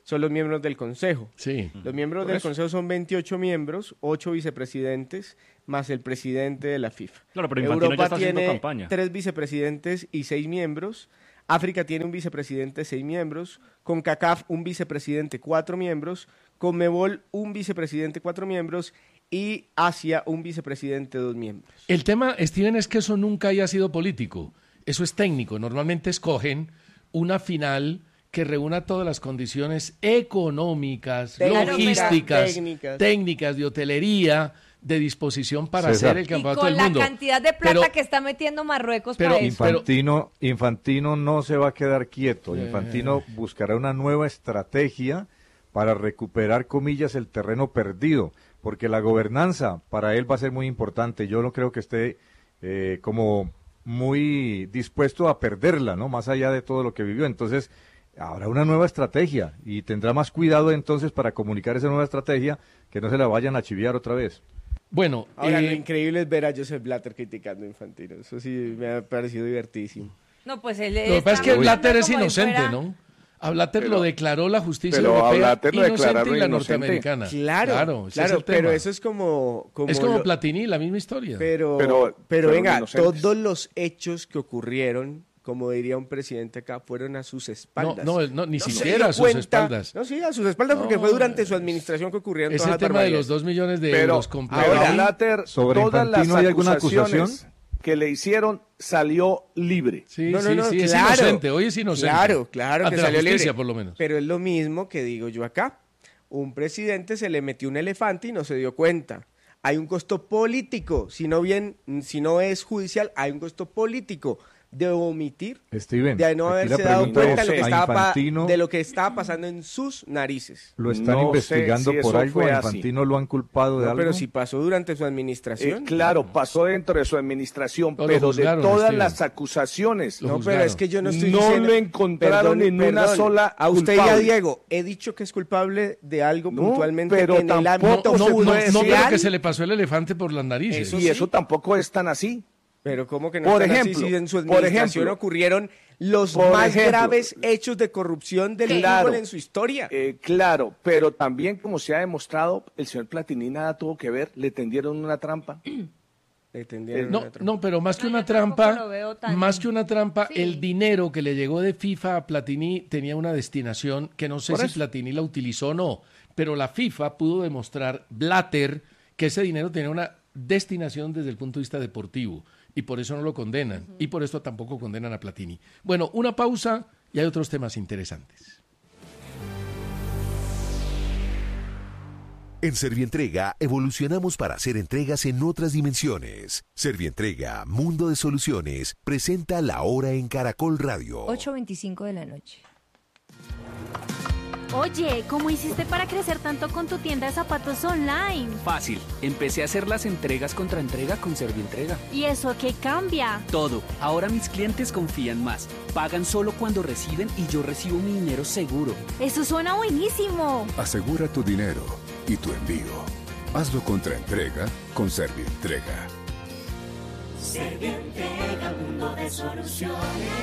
[SPEAKER 14] son los miembros del Consejo.
[SPEAKER 13] Sí.
[SPEAKER 14] Los miembros
[SPEAKER 13] Por
[SPEAKER 14] del
[SPEAKER 13] eso.
[SPEAKER 14] Consejo son veintiocho miembros, ocho vicepresidentes, más el presidente de la FIFA.
[SPEAKER 17] Claro, pero Infantino
[SPEAKER 14] Europa
[SPEAKER 17] ya está haciendo
[SPEAKER 14] tiene
[SPEAKER 17] campaña.
[SPEAKER 14] tres vicepresidentes y seis miembros. África tiene un vicepresidente, seis miembros. CONCACAF, un vicepresidente, cuatro miembros. CONMEBOL, un vicepresidente, cuatro miembros. Y Asia, un vicepresidente, dos miembros.
[SPEAKER 13] El tema, Steven, es que eso nunca haya sido político. Eso es técnico. Normalmente escogen una final que reúna todas las condiciones económicas,
[SPEAKER 14] Técnicas,
[SPEAKER 13] logísticas,
[SPEAKER 14] técnicas.
[SPEAKER 13] técnicas, de hotelería, de disposición para
[SPEAKER 19] César.
[SPEAKER 13] hacer el
[SPEAKER 15] Y
[SPEAKER 13] campeonato
[SPEAKER 15] con
[SPEAKER 13] del
[SPEAKER 15] la
[SPEAKER 13] mundo.
[SPEAKER 15] cantidad de plata
[SPEAKER 13] Pero-
[SPEAKER 15] que está metiendo Marruecos
[SPEAKER 13] pero-
[SPEAKER 15] para eso.
[SPEAKER 19] Infantino, Infantino no se va a quedar quieto.
[SPEAKER 13] Eh.
[SPEAKER 19] Infantino buscará una nueva estrategia para recuperar, comillas, el terreno perdido, porque la gobernanza para él va a ser muy importante. Yo no creo que esté eh, como muy dispuesto a perderla, ¿no? Más allá de todo lo que vivió. Entonces, habrá una nueva estrategia y tendrá más cuidado entonces para comunicar esa nueva estrategia, que no se la vayan a chiviar otra vez.
[SPEAKER 13] Bueno,
[SPEAKER 14] Ahora,
[SPEAKER 13] eh,
[SPEAKER 14] lo increíble es ver a Joseph Blatter criticando a Infantino. Eso sí me ha parecido divertidísimo.
[SPEAKER 15] No, pues él
[SPEAKER 13] lo que
[SPEAKER 15] está
[SPEAKER 13] pasa es que
[SPEAKER 15] hablando
[SPEAKER 13] Blatter es
[SPEAKER 15] como si
[SPEAKER 13] inocente,
[SPEAKER 15] fuera-
[SPEAKER 13] ¿no? A Blatter
[SPEAKER 18] Pero-
[SPEAKER 13] lo declaró la justicia
[SPEAKER 18] pero a
[SPEAKER 13] europea
[SPEAKER 18] Blatter lo
[SPEAKER 13] inocente
[SPEAKER 18] declararon
[SPEAKER 13] y la
[SPEAKER 18] inocente.
[SPEAKER 13] norteamericana.
[SPEAKER 14] Claro,
[SPEAKER 13] claro, ese es
[SPEAKER 14] claro,
[SPEAKER 13] el
[SPEAKER 14] pero
[SPEAKER 13] tema.
[SPEAKER 14] eso es como... como
[SPEAKER 13] es como
[SPEAKER 14] lo-
[SPEAKER 13] Platini, la misma historia.
[SPEAKER 14] Pero,
[SPEAKER 18] Pero-
[SPEAKER 14] pero,
[SPEAKER 18] pero
[SPEAKER 14] venga,
[SPEAKER 18] inocentes.
[SPEAKER 14] todos los hechos que ocurrieron, como diría un presidente acá, fueron a sus espaldas.
[SPEAKER 13] No, no, no, ni
[SPEAKER 14] se
[SPEAKER 13] siquiera
[SPEAKER 14] dio
[SPEAKER 13] a sus
[SPEAKER 14] cuenta-
[SPEAKER 13] espaldas.
[SPEAKER 14] No, sí, a sus espaldas, porque
[SPEAKER 13] No,
[SPEAKER 14] fue durante su administración que ocurrieron
[SPEAKER 13] Es
[SPEAKER 14] todas
[SPEAKER 13] el
[SPEAKER 14] las
[SPEAKER 13] tema de
[SPEAKER 14] barbaridades.
[SPEAKER 13] los dos millones de
[SPEAKER 18] Pero,
[SPEAKER 13] euros completos.
[SPEAKER 18] pero
[SPEAKER 14] Ahora,
[SPEAKER 18] Blatter,
[SPEAKER 19] ¿sobre
[SPEAKER 18] todas las
[SPEAKER 19] Infantino hay alguna
[SPEAKER 18] acusaciones
[SPEAKER 19] acusación?
[SPEAKER 18] que le hicieron, salió libre.
[SPEAKER 13] Sí,
[SPEAKER 14] No, no,
[SPEAKER 13] sí,
[SPEAKER 14] no,
[SPEAKER 13] sí, es
[SPEAKER 14] claro.
[SPEAKER 13] inocente, hoy es inocente.
[SPEAKER 14] Claro, claro
[SPEAKER 13] Ante
[SPEAKER 14] que
[SPEAKER 13] la
[SPEAKER 14] salió
[SPEAKER 13] justicia,
[SPEAKER 14] libre.
[SPEAKER 13] por lo menos.
[SPEAKER 14] Pero es lo mismo que digo yo acá. Un presidente se le metió un elefante y no se dio cuenta. Hay un costo político. Si no bien, si no es judicial, hay un costo político de omitir,
[SPEAKER 19] Steven,
[SPEAKER 14] de no
[SPEAKER 19] aquí la
[SPEAKER 14] haberse dado
[SPEAKER 19] pregunta
[SPEAKER 14] cuenta
[SPEAKER 19] es,
[SPEAKER 14] de lo, que
[SPEAKER 19] ¿a
[SPEAKER 14] estaba pa-
[SPEAKER 19] Infantino
[SPEAKER 14] de lo que estaba pasando en sus narices.
[SPEAKER 19] lo están
[SPEAKER 18] No sé
[SPEAKER 19] investigando
[SPEAKER 18] si
[SPEAKER 19] por
[SPEAKER 18] eso
[SPEAKER 19] algo?
[SPEAKER 18] fue
[SPEAKER 19] ¿A
[SPEAKER 18] así.
[SPEAKER 19] Infantino lo han culpado de
[SPEAKER 14] No,
[SPEAKER 19] algo?
[SPEAKER 14] pero si pasó durante su
[SPEAKER 18] Eh,
[SPEAKER 14] administración.
[SPEAKER 18] claro, pasó dentro de su administración,
[SPEAKER 13] No, lo
[SPEAKER 18] pero
[SPEAKER 13] juzgaron,
[SPEAKER 18] de todas
[SPEAKER 13] Esteban.
[SPEAKER 18] las acusaciones,
[SPEAKER 13] Lo
[SPEAKER 14] No,
[SPEAKER 13] juzgaron.
[SPEAKER 14] pero es que yo no estoy
[SPEAKER 18] no
[SPEAKER 14] diciendo...
[SPEAKER 18] le encontraron
[SPEAKER 14] Perdón,
[SPEAKER 18] en una
[SPEAKER 14] perdón.
[SPEAKER 18] sola
[SPEAKER 14] A usted y a
[SPEAKER 18] culpable.
[SPEAKER 14] Diego, he dicho que es culpable de algo
[SPEAKER 18] No,
[SPEAKER 14] puntualmente
[SPEAKER 18] pero
[SPEAKER 14] en el
[SPEAKER 18] tampoco
[SPEAKER 14] ámbito
[SPEAKER 18] se
[SPEAKER 13] no,
[SPEAKER 18] puede
[SPEAKER 13] no,
[SPEAKER 18] decir-
[SPEAKER 13] no, pero
[SPEAKER 14] judicial.
[SPEAKER 13] que se le pasó el elefante por las narices.
[SPEAKER 14] Eso
[SPEAKER 18] y
[SPEAKER 14] sí.
[SPEAKER 18] eso tampoco es tan así.
[SPEAKER 14] Pero ¿cómo que no
[SPEAKER 18] Por
[SPEAKER 14] están así
[SPEAKER 18] ejemplo,
[SPEAKER 14] si en su
[SPEAKER 18] por
[SPEAKER 14] administración
[SPEAKER 18] ejemplo,
[SPEAKER 14] ocurrieron los
[SPEAKER 18] por
[SPEAKER 14] más
[SPEAKER 18] ejemplo,
[SPEAKER 14] graves hechos de corrupción del
[SPEAKER 18] claro,
[SPEAKER 14] fútbol en su historia?
[SPEAKER 18] Eh, claro, pero también como se ha demostrado, el señor Platini nada tuvo que ver, le tendieron una trampa.
[SPEAKER 14] Le tendieron
[SPEAKER 13] No,
[SPEAKER 14] una trampa.
[SPEAKER 13] no, pero más que
[SPEAKER 15] No,
[SPEAKER 13] una
[SPEAKER 15] yo tampoco
[SPEAKER 13] trampa,
[SPEAKER 15] lo veo tan-
[SPEAKER 13] más que una trampa,
[SPEAKER 15] Sí.
[SPEAKER 13] el dinero que le llegó de FIFA a Platini tenía una destinación que no sé
[SPEAKER 18] Por
[SPEAKER 13] si
[SPEAKER 18] eso.
[SPEAKER 13] Platini la utilizó o no, pero la FIFA pudo demostrar, Blatter, que ese dinero tenía una destinación desde el punto de vista deportivo y por eso no lo condenan y por eso tampoco condenan a Platini. Bueno, una pausa y hay otros temas interesantes.
[SPEAKER 1] En Servientrega evolucionamos para hacer entregas en otras dimensiones. Servientrega, Mundo de Soluciones, presenta La Hora en Caracol Radio.
[SPEAKER 15] ocho veinticinco de la noche.
[SPEAKER 20] Oye, ¿cómo hiciste para crecer tanto con tu tienda de zapatos online?
[SPEAKER 3] Fácil, empecé a hacer las entregas contra entrega con Servientrega.
[SPEAKER 20] ¿Y eso qué cambia?
[SPEAKER 3] Todo, ahora mis clientes confían más, pagan solo cuando reciben y yo recibo mi dinero seguro.
[SPEAKER 20] Eso suena buenísimo.
[SPEAKER 21] Asegura tu dinero y tu envío. Hazlo contra entrega con Servientrega.
[SPEAKER 22] Servientrega, mundo de soluciones.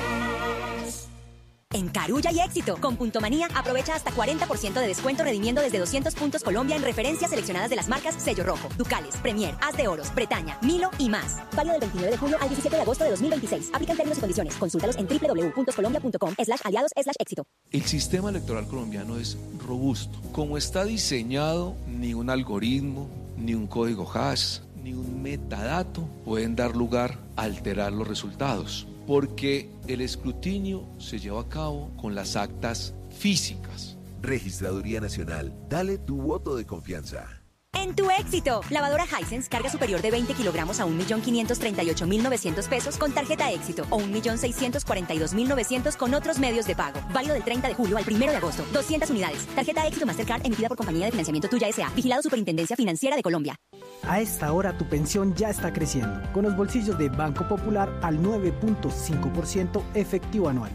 [SPEAKER 23] En Carulla y Éxito, con Punto Manía, aprovecha hasta cuarenta por ciento de descuento redimiendo desde doscientos puntos Colombia en referencias seleccionadas de las marcas Sello Rojo, Ducales, Premier, Haz de Oros, Bretaña, Milo y más. Válido del veintinueve de julio al diecisiete de agosto de dos mil veintiséis. Aplican términos y condiciones. Consúltalos en doble u doble u doble u punto colombia punto com slash aliados slash éxito.
[SPEAKER 24] El sistema electoral colombiano es robusto. Como está diseñado, ni un algoritmo, ni un código hash, ni un metadato pueden dar lugar a alterar los resultados, porque el escrutinio se lleva a cabo con las actas físicas.
[SPEAKER 1] Registraduría Nacional, dale tu voto de confianza.
[SPEAKER 23] En tu éxito, lavadora Hisense, carga superior de veinte kilogramos a un millón quinientos treinta y ocho mil novecientos pesos con tarjeta éxito o un millón seiscientos cuarenta y dos mil novecientos con otros medios de pago. Válido del treinta de julio al primero de agosto. doscientas unidades. Tarjeta éxito Mastercard emitida por Compañía de Financiamiento Tuya S A. Vigilado Superintendencia Financiera de Colombia.
[SPEAKER 25] A esta hora tu pensión ya está creciendo, con los bolsillos de Banco Popular al nueve punto cinco por ciento efectivo anual.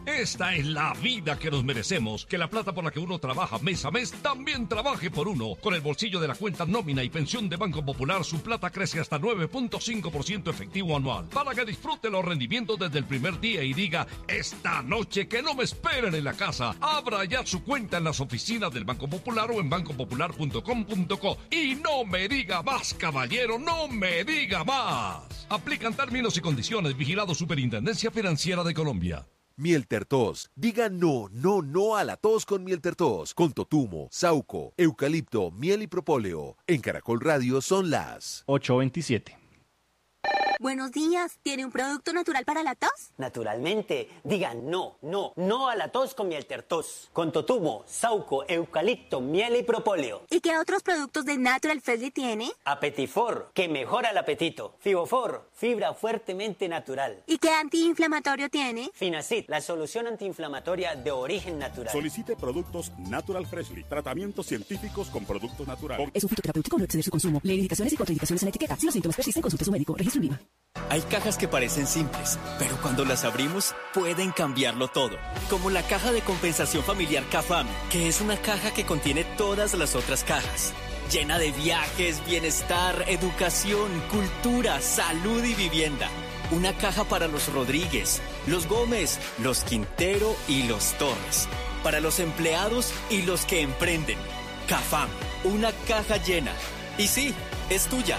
[SPEAKER 4] Esta es la vida que nos merecemos. Que la plata por la que uno trabaja mes a mes también trabaje por uno. Con el bolsillo de la cuenta nómina y pensión de Banco Popular, su plata crece hasta nueve punto cinco por ciento efectivo anual. Para que disfrute los rendimientos desde el primer día y diga, esta noche que no me esperen en la casa. Abra ya su cuenta en las oficinas del Banco Popular o en banco popular punto com punto co. Y no me diga más, caballero, no me diga más. Aplican términos y condiciones. Vigilado Superintendencia Financiera de Colombia.
[SPEAKER 1] Miel Tertos. Diga no, no, no a la tos con Miel Tertos. Con totumo, sauco, eucalipto, miel y propóleo. En Caracol Radio son las
[SPEAKER 17] ocho veintisiete.
[SPEAKER 5] Buenos días, ¿tiene un producto natural para la tos?
[SPEAKER 6] Naturalmente, digan no, no, no a la tos con Miel Tertos. Con totumo, sauco, eucalipto, miel y propóleo.
[SPEAKER 5] ¿Y qué otros productos de Natural Freshly tiene?
[SPEAKER 6] Apetifor, que mejora el apetito. Fibofor, fibra fuertemente natural.
[SPEAKER 5] ¿Y qué antiinflamatorio tiene?
[SPEAKER 6] Finacid, la solución antiinflamatoria de origen natural.
[SPEAKER 7] Solicite productos Natural Freshly, tratamientos científicos con productos naturales.
[SPEAKER 8] Es un fitoterapéutico, no exceder su consumo. Lee indicaciones y contraindicaciones en la etiqueta. Si los síntomas persisten, consulte a su médico. Registro en Viva.
[SPEAKER 26] Hay cajas que parecen simples, pero cuando las abrimos pueden cambiarlo todo. Como la caja de compensación familiar CAFAM, que es una caja que contiene todas las otras cajas. Llena de viajes, bienestar, educación, cultura, salud y vivienda. Una caja para los Rodríguez, los Gómez, los Quintero y los Torres. Para los empleados y los que emprenden. CAFAM, una caja llena. Y sí, es tuya.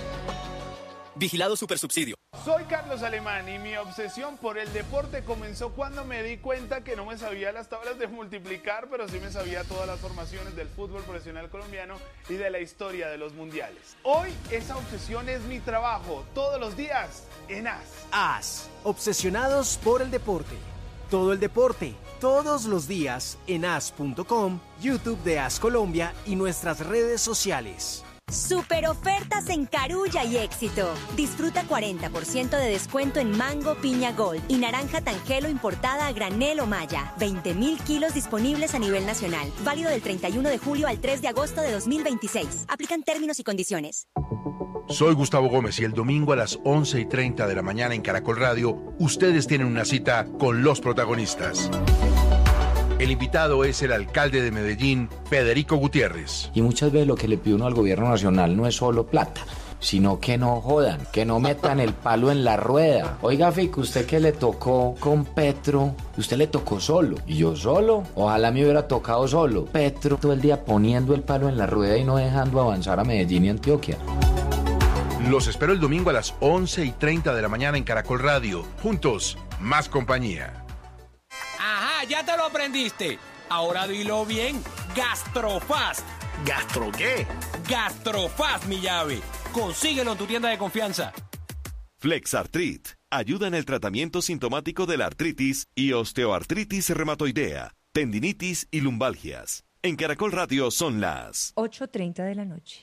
[SPEAKER 26] Vigilado Supersubsidio.
[SPEAKER 27] Soy Carlos Alemán y mi obsesión por el deporte comenzó cuando me di cuenta que no me sabía las tablas de multiplicar, pero sí me sabía todas las formaciones del fútbol profesional colombiano y de la historia de los mundiales. Hoy esa obsesión es mi trabajo, todos los días en A S.
[SPEAKER 28] A S, obsesionados por el deporte. Todo el deporte, todos los días en A S punto com, YouTube de A S Colombia y nuestras redes sociales.
[SPEAKER 23] Super ofertas en Carulla y Éxito. Disfruta cuarenta por ciento de descuento en mango piña gold y naranja tangelo importada a granel o malla. veinte mil kilos disponibles a nivel nacional. Válido del treinta y uno de julio al tres de agosto de dos mil veintiséis. Aplican términos y condiciones.
[SPEAKER 29] Soy Gustavo Gómez y el domingo a las once y treinta de la mañana en Caracol Radio, ustedes tienen una cita con los protagonistas. El invitado es el alcalde de Medellín, Federico Gutiérrez.
[SPEAKER 30] Y muchas veces lo que le pide uno al gobierno nacional no es solo plata, sino que no jodan, que no metan el palo en la rueda. Oiga, Fico, usted que le tocó con Petro, usted le tocó solo. ¿Y yo solo? Ojalá me hubiera tocado solo. Petro todo el día poniendo el palo en la rueda y no dejando avanzar a Medellín y Antioquia.
[SPEAKER 29] Los espero el domingo a las once y treinta de la mañana en Caracol Radio. Juntos, más compañía.
[SPEAKER 31] Ajá, ya te lo aprendiste. Ahora dilo bien. Gastrofast.
[SPEAKER 29] ¿Gastro qué?
[SPEAKER 31] Gastrofast, mi llave. Consíguelo en tu tienda de confianza.
[SPEAKER 32] Flexartrit ayuda en el tratamiento sintomático de la artritis y osteoartritis reumatoidea, tendinitis y lumbalgias. En Caracol Radio son las
[SPEAKER 15] ocho y treinta de la noche.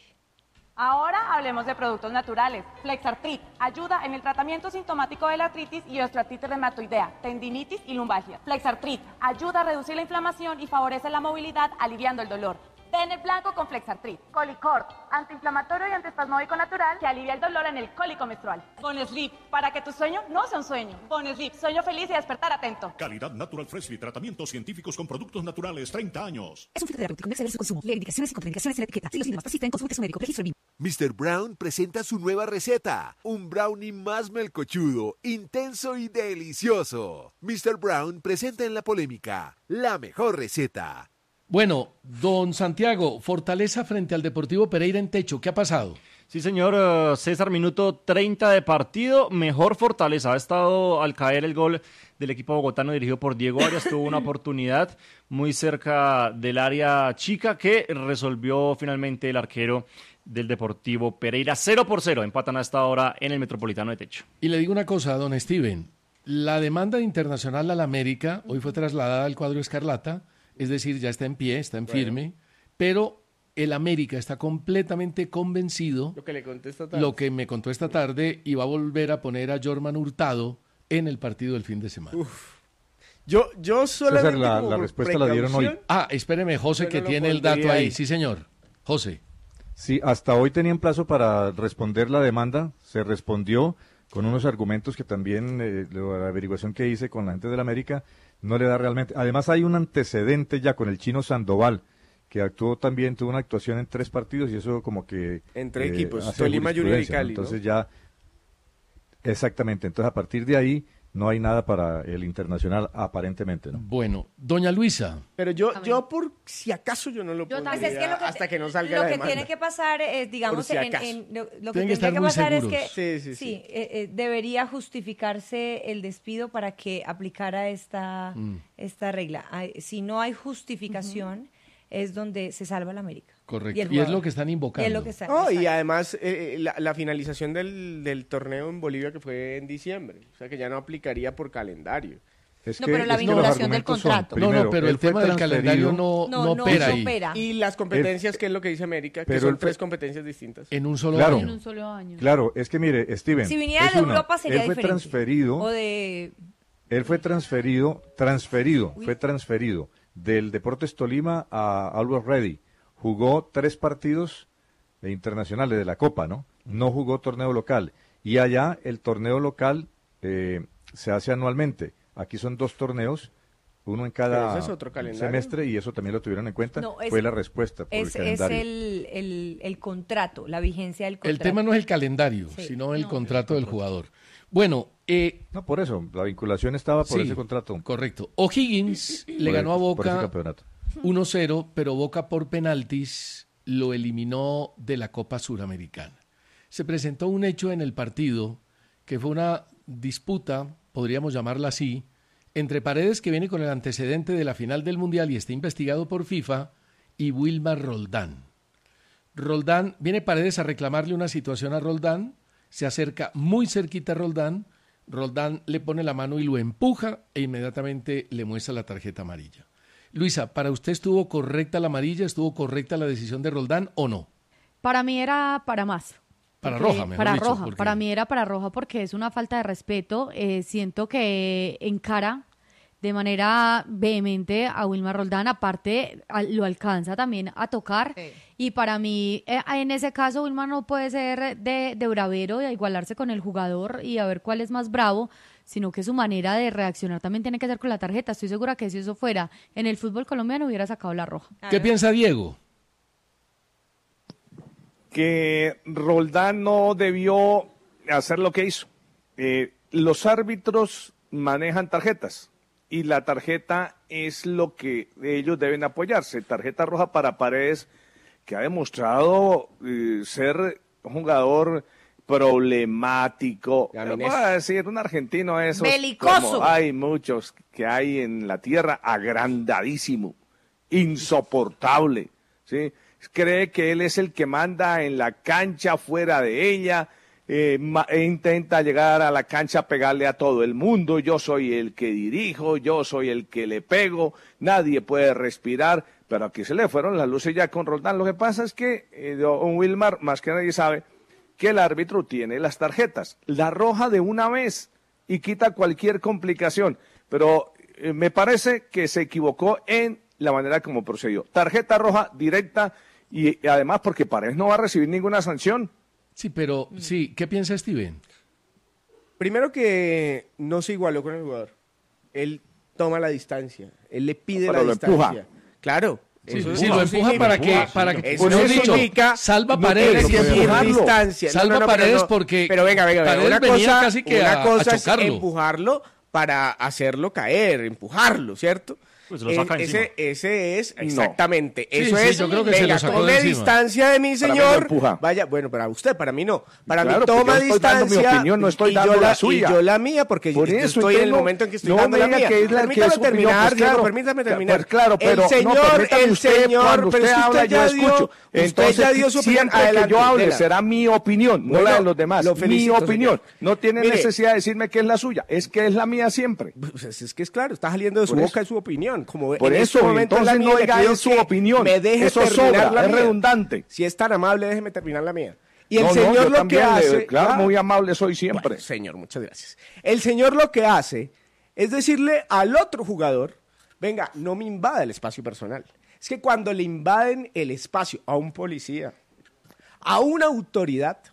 [SPEAKER 33] Ahora hablemos de productos naturales. Flexartrit ayuda en el tratamiento sintomático de la artritis y osteoartritis reumatoidea, tendinitis y lumbalgia. Flexartrit ayuda a reducir la inflamación y favorece la movilidad, aliviando el dolor. Ten el blanco con Flexartrit. Colicort, antiinflamatorio y antiespasmódico natural que alivia el dolor en el cólico menstrual. Bonesleep, para que tu sueño no sea un sueño. Bonesleep, sueño feliz y despertar atento.
[SPEAKER 7] Calidad Natural Freshly, tratamientos científicos con productos naturales, treinta años.
[SPEAKER 8] Es un fitoterapéutico, no exceder su consumo. Lee indicaciones y contraindicaciones en la etiqueta. Si los síntomas persisten, consulte a su médico. Registro en Viva.
[SPEAKER 1] mister Brown presenta su nueva receta, un brownie más melcochudo, intenso y delicioso. mister Brown presenta en la polémica la mejor receta.
[SPEAKER 13] Bueno, don Santiago, Fortaleza frente al Deportivo Pereira en techo, ¿qué ha pasado?
[SPEAKER 17] Sí, señor, uh, César, minuto treinta de partido, mejor Fortaleza. Ha estado al caer el gol del equipo bogotano dirigido por Diego Arias, tuvo una oportunidad muy cerca del área chica que resolvió finalmente el arquero del Deportivo Pereira. Cero por cero, empatan a esta hora en el Metropolitano de Techo.
[SPEAKER 13] Y le digo una cosa, don Steven, la demanda internacional al América hoy fue trasladada al cuadro escarlata, es decir, ya está en pie, está en firme, bueno. Pero el América está completamente convencido,
[SPEAKER 14] lo que, le conté esta tarde.
[SPEAKER 13] lo que me contó esta tarde, y va a volver a poner a Jorman Hurtado en el partido del fin de semana.
[SPEAKER 14] Uf. Yo, yo solamente
[SPEAKER 19] César, la, la respuesta la dieron hoy.
[SPEAKER 13] Ah, espéreme, José, que no tiene el dato ahí. ahí. Sí, señor. José.
[SPEAKER 19] Sí, hasta hoy tenían plazo para responder la demanda, se respondió. con unos argumentos que también eh, la averiguación que hice con la gente de la América no le da realmente. Además hay un antecedente ya con el chino Sandoval, que actuó también, tuvo una actuación en tres partidos y eso como que...
[SPEAKER 14] Entre
[SPEAKER 19] eh,
[SPEAKER 14] equipos,
[SPEAKER 19] hace
[SPEAKER 14] Tolima, Junior y
[SPEAKER 19] jurisprudencia, ¿no?
[SPEAKER 14] Cali, ¿no?
[SPEAKER 19] Entonces ya... Exactamente, entonces a partir de ahí no hay nada para el internacional aparentemente, ¿no?
[SPEAKER 13] Bueno, doña Luisa.
[SPEAKER 14] Pero yo, yo por si acaso yo no lo
[SPEAKER 15] Yo
[SPEAKER 14] pondría
[SPEAKER 15] también. Es que lo que,
[SPEAKER 14] hasta que no salga
[SPEAKER 15] lo
[SPEAKER 14] la
[SPEAKER 15] que
[SPEAKER 14] demanda.
[SPEAKER 15] tiene que pasar es, digamos,
[SPEAKER 14] Por si
[SPEAKER 15] en,
[SPEAKER 14] acaso.
[SPEAKER 15] en- lo, lo
[SPEAKER 13] Tienen
[SPEAKER 15] que
[SPEAKER 13] que
[SPEAKER 15] tiene
[SPEAKER 13] estar
[SPEAKER 15] que
[SPEAKER 13] muy
[SPEAKER 15] pasar es
[SPEAKER 13] seguros.
[SPEAKER 15] que
[SPEAKER 14] Sí, sí, sí.
[SPEAKER 15] eh, eh, debería justificarse el despido para que aplicara esta,
[SPEAKER 13] Mm.
[SPEAKER 15] esta regla. Ay, Si no hay justificación, es donde se salva la América.
[SPEAKER 13] Correcto.
[SPEAKER 15] el
[SPEAKER 13] Y es
[SPEAKER 15] jugador.
[SPEAKER 13] lo que están invocando.
[SPEAKER 15] Y es lo que están-
[SPEAKER 14] No, y
[SPEAKER 15] exacto.
[SPEAKER 14] además eh, la, la finalización del, del torneo en Bolivia que fue en diciembre, o sea que ya no aplicaría por calendario.
[SPEAKER 19] Es
[SPEAKER 15] No, que- pero la es que los vinculación del argumentos son, contrato.
[SPEAKER 13] No, no, pero el tema del calendario no,
[SPEAKER 15] No,
[SPEAKER 13] no
[SPEAKER 15] no
[SPEAKER 13] opera
[SPEAKER 15] se
[SPEAKER 13] ahí.
[SPEAKER 15] opera.
[SPEAKER 14] Y las competencias, que es lo que dice América, que
[SPEAKER 19] Pero
[SPEAKER 14] son
[SPEAKER 19] el fe-
[SPEAKER 14] tres competencias distintas.
[SPEAKER 13] En un solo
[SPEAKER 19] Claro.
[SPEAKER 15] En un solo año.
[SPEAKER 19] Claro, es que mire, Steven,
[SPEAKER 15] Si viniera
[SPEAKER 19] es
[SPEAKER 15] de
[SPEAKER 19] una,
[SPEAKER 15] Europa sería
[SPEAKER 19] él fue
[SPEAKER 15] diferente.
[SPEAKER 19] transferido,
[SPEAKER 15] O de...
[SPEAKER 19] él fue transferido, transferido,
[SPEAKER 15] Uy.
[SPEAKER 19] fue transferido del Deportes Tolima a Always Ready. Jugó tres partidos de internacionales de la Copa, ¿no? No jugó torneo local. Y allá el torneo local eh, se hace anualmente. Aquí son dos torneos, uno en
[SPEAKER 14] Pero
[SPEAKER 19] cada
[SPEAKER 14] ese es otro calendario.
[SPEAKER 19] semestre, y eso también lo tuvieron en cuenta.
[SPEAKER 15] No, es-
[SPEAKER 19] fue la respuesta por
[SPEAKER 15] Es,
[SPEAKER 19] el
[SPEAKER 15] es
[SPEAKER 19] calendario.
[SPEAKER 15] el, el, el contrato, la vigencia del contrato.
[SPEAKER 13] El tema no es el calendario,
[SPEAKER 15] Sí.
[SPEAKER 13] sino el
[SPEAKER 15] No.
[SPEAKER 13] contrato del jugador. Bueno, eh,
[SPEAKER 19] No, por eso, la vinculación estaba por
[SPEAKER 13] sí,
[SPEAKER 19] ese contrato.
[SPEAKER 13] Correcto. O'Higgins le
[SPEAKER 19] Por
[SPEAKER 13] ganó a
[SPEAKER 19] el- por ese
[SPEAKER 13] Boca
[SPEAKER 19] campeonato.
[SPEAKER 13] uno cero, pero Boca por penaltis lo eliminó de la Copa Suramericana. Se presentó un hecho en el partido que fue una disputa, podríamos llamarla así, entre Paredes, que viene con el antecedente de la final del Mundial y está investigado por FIFA, y Wilmar Roldán. Roldán, viene Paredes a reclamarle una situación a Roldán, se acerca muy cerquita a Roldán, Roldán le pone la mano y lo empuja e inmediatamente le muestra la tarjeta amarilla. Luisa, ¿para usted estuvo correcta la amarilla, estuvo correcta la decisión de Roldán o no?
[SPEAKER 2] Para mí era para más.
[SPEAKER 13] Para
[SPEAKER 2] Porque-
[SPEAKER 13] roja, mejor
[SPEAKER 2] Para
[SPEAKER 13] dicho,
[SPEAKER 2] roja,
[SPEAKER 13] porque-
[SPEAKER 2] para mí era para roja porque es una falta de respeto. Eh, siento que encara de manera vehemente a Wilmar Roldán, aparte a- lo alcanza también a tocar. Y para mí, eh, en ese caso, Wilmar no puede ser de, de bravero y a igualarse con el jugador y a ver cuál es más bravo, sino que su manera de reaccionar también tiene que ser con la tarjeta. Estoy segura que si eso fuera en el fútbol colombiano hubiera sacado la roja.
[SPEAKER 13] ¿Qué piensa Diego?
[SPEAKER 3] Que Roldán no debió hacer lo que hizo. Eh, los árbitros manejan tarjetas y la tarjeta es lo que ellos deben apoyarse. Tarjeta roja para Paredes, que ha demostrado eh, ser un jugador problemático. Voy a decir, un argentino esos,
[SPEAKER 15] Belicoso.
[SPEAKER 3] como hay muchos que hay en la tierra, agrandadísimo, insoportable, ¿sí? Cree que él es el que manda en la cancha, fuera de ella, eh, ma- e intenta llegar a la cancha a pegarle a todo el mundo. Yo soy el que dirijo, yo soy el que le pego, nadie puede respirar, pero aquí se le fueron las luces ya con Roldán. Lo que pasa es que eh, don Wilmar, más que nadie sabe, que el árbitro tiene las tarjetas, la roja de una vez y quita cualquier complicación, pero eh, me parece que se equivocó en la manera como procedió. Tarjeta roja directa y, y además porque Paredes no va a recibir ninguna sanción.
[SPEAKER 13] Sí, pero
[SPEAKER 15] Mm.
[SPEAKER 13] sí, ¿qué piensa Steven?
[SPEAKER 14] Primero que no se igualó con el jugador. Él toma la distancia, él le pide
[SPEAKER 3] Pero
[SPEAKER 14] la
[SPEAKER 3] lo
[SPEAKER 14] distancia.
[SPEAKER 3] empuja.
[SPEAKER 14] Claro.
[SPEAKER 13] Sí,
[SPEAKER 14] eso-
[SPEAKER 13] sí,
[SPEAKER 14] eso
[SPEAKER 13] lo empuja
[SPEAKER 14] significa-
[SPEAKER 13] para que, para que,
[SPEAKER 14] eso
[SPEAKER 13] por eso dicho,
[SPEAKER 14] significa
[SPEAKER 13] salva
[SPEAKER 14] no
[SPEAKER 13] Paredes.
[SPEAKER 14] tiene que
[SPEAKER 13] porque-
[SPEAKER 14] ir distancia. No,
[SPEAKER 13] Salva
[SPEAKER 14] no, no, pero
[SPEAKER 13] Paredes
[SPEAKER 14] no.
[SPEAKER 13] porque
[SPEAKER 14] Pero venga, venga, venga.
[SPEAKER 13] Paredes
[SPEAKER 14] Una
[SPEAKER 13] venía
[SPEAKER 14] cosa,
[SPEAKER 13] casi que
[SPEAKER 14] una
[SPEAKER 13] a, a
[SPEAKER 14] cosa es
[SPEAKER 13] chocarlo.
[SPEAKER 14] empujarlo para hacerlo caer, empujarlo, ¿cierto?
[SPEAKER 17] Pues lo saca
[SPEAKER 14] Eh,
[SPEAKER 17] encima.
[SPEAKER 14] ese, ese es exactamente.
[SPEAKER 13] Sí,
[SPEAKER 14] Eso
[SPEAKER 13] sí,
[SPEAKER 14] es.
[SPEAKER 13] yo creo que se
[SPEAKER 14] venga,
[SPEAKER 13] lo sacó
[SPEAKER 14] tome
[SPEAKER 13] de encima.
[SPEAKER 14] distancia de mi
[SPEAKER 3] Para mí lo
[SPEAKER 14] señor.
[SPEAKER 3] empuja.
[SPEAKER 14] Vaya, bueno, para usted, para mí no. Para
[SPEAKER 3] Claro,
[SPEAKER 14] mí
[SPEAKER 3] pues
[SPEAKER 14] toma
[SPEAKER 3] yo estoy dando mi
[SPEAKER 14] distancia.
[SPEAKER 3] opinión, no estoy
[SPEAKER 14] y
[SPEAKER 3] dando
[SPEAKER 14] yo
[SPEAKER 3] la
[SPEAKER 14] la
[SPEAKER 3] suya.
[SPEAKER 14] Y yo la mía, porque
[SPEAKER 3] Por
[SPEAKER 14] yo
[SPEAKER 3] eso,
[SPEAKER 14] estoy en el
[SPEAKER 3] usted no-
[SPEAKER 14] momento en que estoy
[SPEAKER 3] no
[SPEAKER 14] dando
[SPEAKER 3] me
[SPEAKER 14] la
[SPEAKER 3] diga
[SPEAKER 14] mía.
[SPEAKER 3] que es la- que
[SPEAKER 14] permítame
[SPEAKER 3] es su opinión,
[SPEAKER 14] terminar,
[SPEAKER 3] pues
[SPEAKER 14] Diego,
[SPEAKER 3] claro.
[SPEAKER 14] permítame
[SPEAKER 3] Pues
[SPEAKER 14] terminar.
[SPEAKER 3] claro, pero-
[SPEAKER 14] el
[SPEAKER 3] no,
[SPEAKER 14] señor,
[SPEAKER 3] permítame
[SPEAKER 14] el
[SPEAKER 3] usted,
[SPEAKER 14] señor,
[SPEAKER 3] cuando
[SPEAKER 14] pero
[SPEAKER 3] usted
[SPEAKER 14] si
[SPEAKER 3] habla,
[SPEAKER 14] usted
[SPEAKER 3] yo
[SPEAKER 14] ya
[SPEAKER 3] escucho.
[SPEAKER 14] dio, usted
[SPEAKER 3] Entonces,
[SPEAKER 14] ya dio su opinión.
[SPEAKER 3] siempre que
[SPEAKER 14] Adelante,
[SPEAKER 3] yo hable
[SPEAKER 14] dela.
[SPEAKER 3] será mi opinión, no
[SPEAKER 14] Bueno,
[SPEAKER 3] la de los demás.
[SPEAKER 14] lo
[SPEAKER 3] Mi
[SPEAKER 14] felicito,
[SPEAKER 3] opinión.
[SPEAKER 14] señor.
[SPEAKER 3] No tiene
[SPEAKER 14] Mire,
[SPEAKER 3] necesidad de decirme que es la suya, es que es la mía siempre.
[SPEAKER 14] Pues es, es que es claro, está saliendo de su
[SPEAKER 3] Por
[SPEAKER 14] boca
[SPEAKER 3] eso.
[SPEAKER 14] su opinión. Como
[SPEAKER 3] Por
[SPEAKER 14] en
[SPEAKER 3] eso,
[SPEAKER 14] este momento es la
[SPEAKER 3] entonces
[SPEAKER 14] mía,
[SPEAKER 3] no
[SPEAKER 14] le
[SPEAKER 3] diga
[SPEAKER 14] pido
[SPEAKER 3] es su
[SPEAKER 14] que
[SPEAKER 3] opinión.
[SPEAKER 14] Me deje
[SPEAKER 3] Eso
[SPEAKER 14] terminar
[SPEAKER 3] sobra,
[SPEAKER 14] la
[SPEAKER 3] es
[SPEAKER 14] mía.
[SPEAKER 3] redundante.
[SPEAKER 14] Si es tan amable, déjeme terminar la mía. Y el
[SPEAKER 3] No, no,
[SPEAKER 14] señor
[SPEAKER 3] yo
[SPEAKER 14] lo que
[SPEAKER 3] también le-
[SPEAKER 14] hace...
[SPEAKER 3] claro,
[SPEAKER 14] Ah,
[SPEAKER 3] muy amable soy siempre.
[SPEAKER 14] bueno, señor, muchas gracias. El señor lo que hace es decirle al otro jugador, venga, no me invada el espacio personal. Es que cuando le invaden el espacio a un policía, a una autoridad,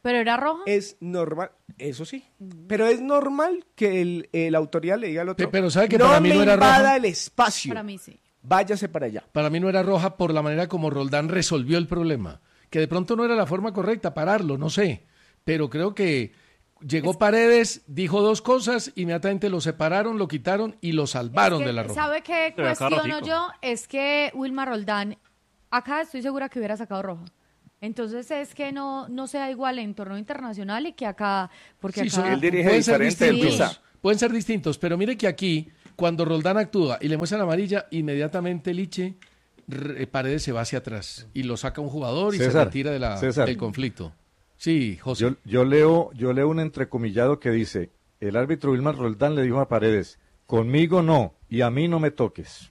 [SPEAKER 2] ¿Pero era roja?
[SPEAKER 14] Es normal, eso sí, pero es normal que el, el autoridad le diga al otro,
[SPEAKER 13] pero ¿sabe que
[SPEAKER 14] no
[SPEAKER 13] para mí
[SPEAKER 14] me
[SPEAKER 13] no era
[SPEAKER 14] invada
[SPEAKER 13] roja?
[SPEAKER 14] el espacio,
[SPEAKER 2] Para mí sí.
[SPEAKER 14] váyase para allá.
[SPEAKER 13] Para mí no era roja por la manera como Roldán resolvió el problema, que de pronto no era la forma correcta, pararlo, no sé, pero creo que llegó Paredes, dijo dos cosas, inmediatamente lo separaron, lo quitaron y lo salvaron
[SPEAKER 2] Es que,
[SPEAKER 13] de la roja.
[SPEAKER 2] ¿sabe qué
[SPEAKER 13] Pero acá
[SPEAKER 2] cuestiono
[SPEAKER 13] ratico.
[SPEAKER 2] yo? Es que Wilmar Roldán, acá estoy segura que hubiera sacado roja. Entonces es que no, no sea igual en torneo internacional y que acá, porque
[SPEAKER 13] Sí,
[SPEAKER 2] acá...
[SPEAKER 13] son- pueden ser distintos, pueden ser distintos, pero mire que aquí, cuando Roldán actúa y le muestran amarilla, inmediatamente Liche, re- Paredes se va hacia atrás y lo saca un jugador y se
[SPEAKER 19] César,
[SPEAKER 13] retira de la,
[SPEAKER 19] César.
[SPEAKER 13] del conflicto. Sí, José.
[SPEAKER 19] Yo, yo leo, yo leo un entrecomillado que dice, el árbitro Wilmar Roldán le dijo a Paredes, conmigo no, y a mí no me toques.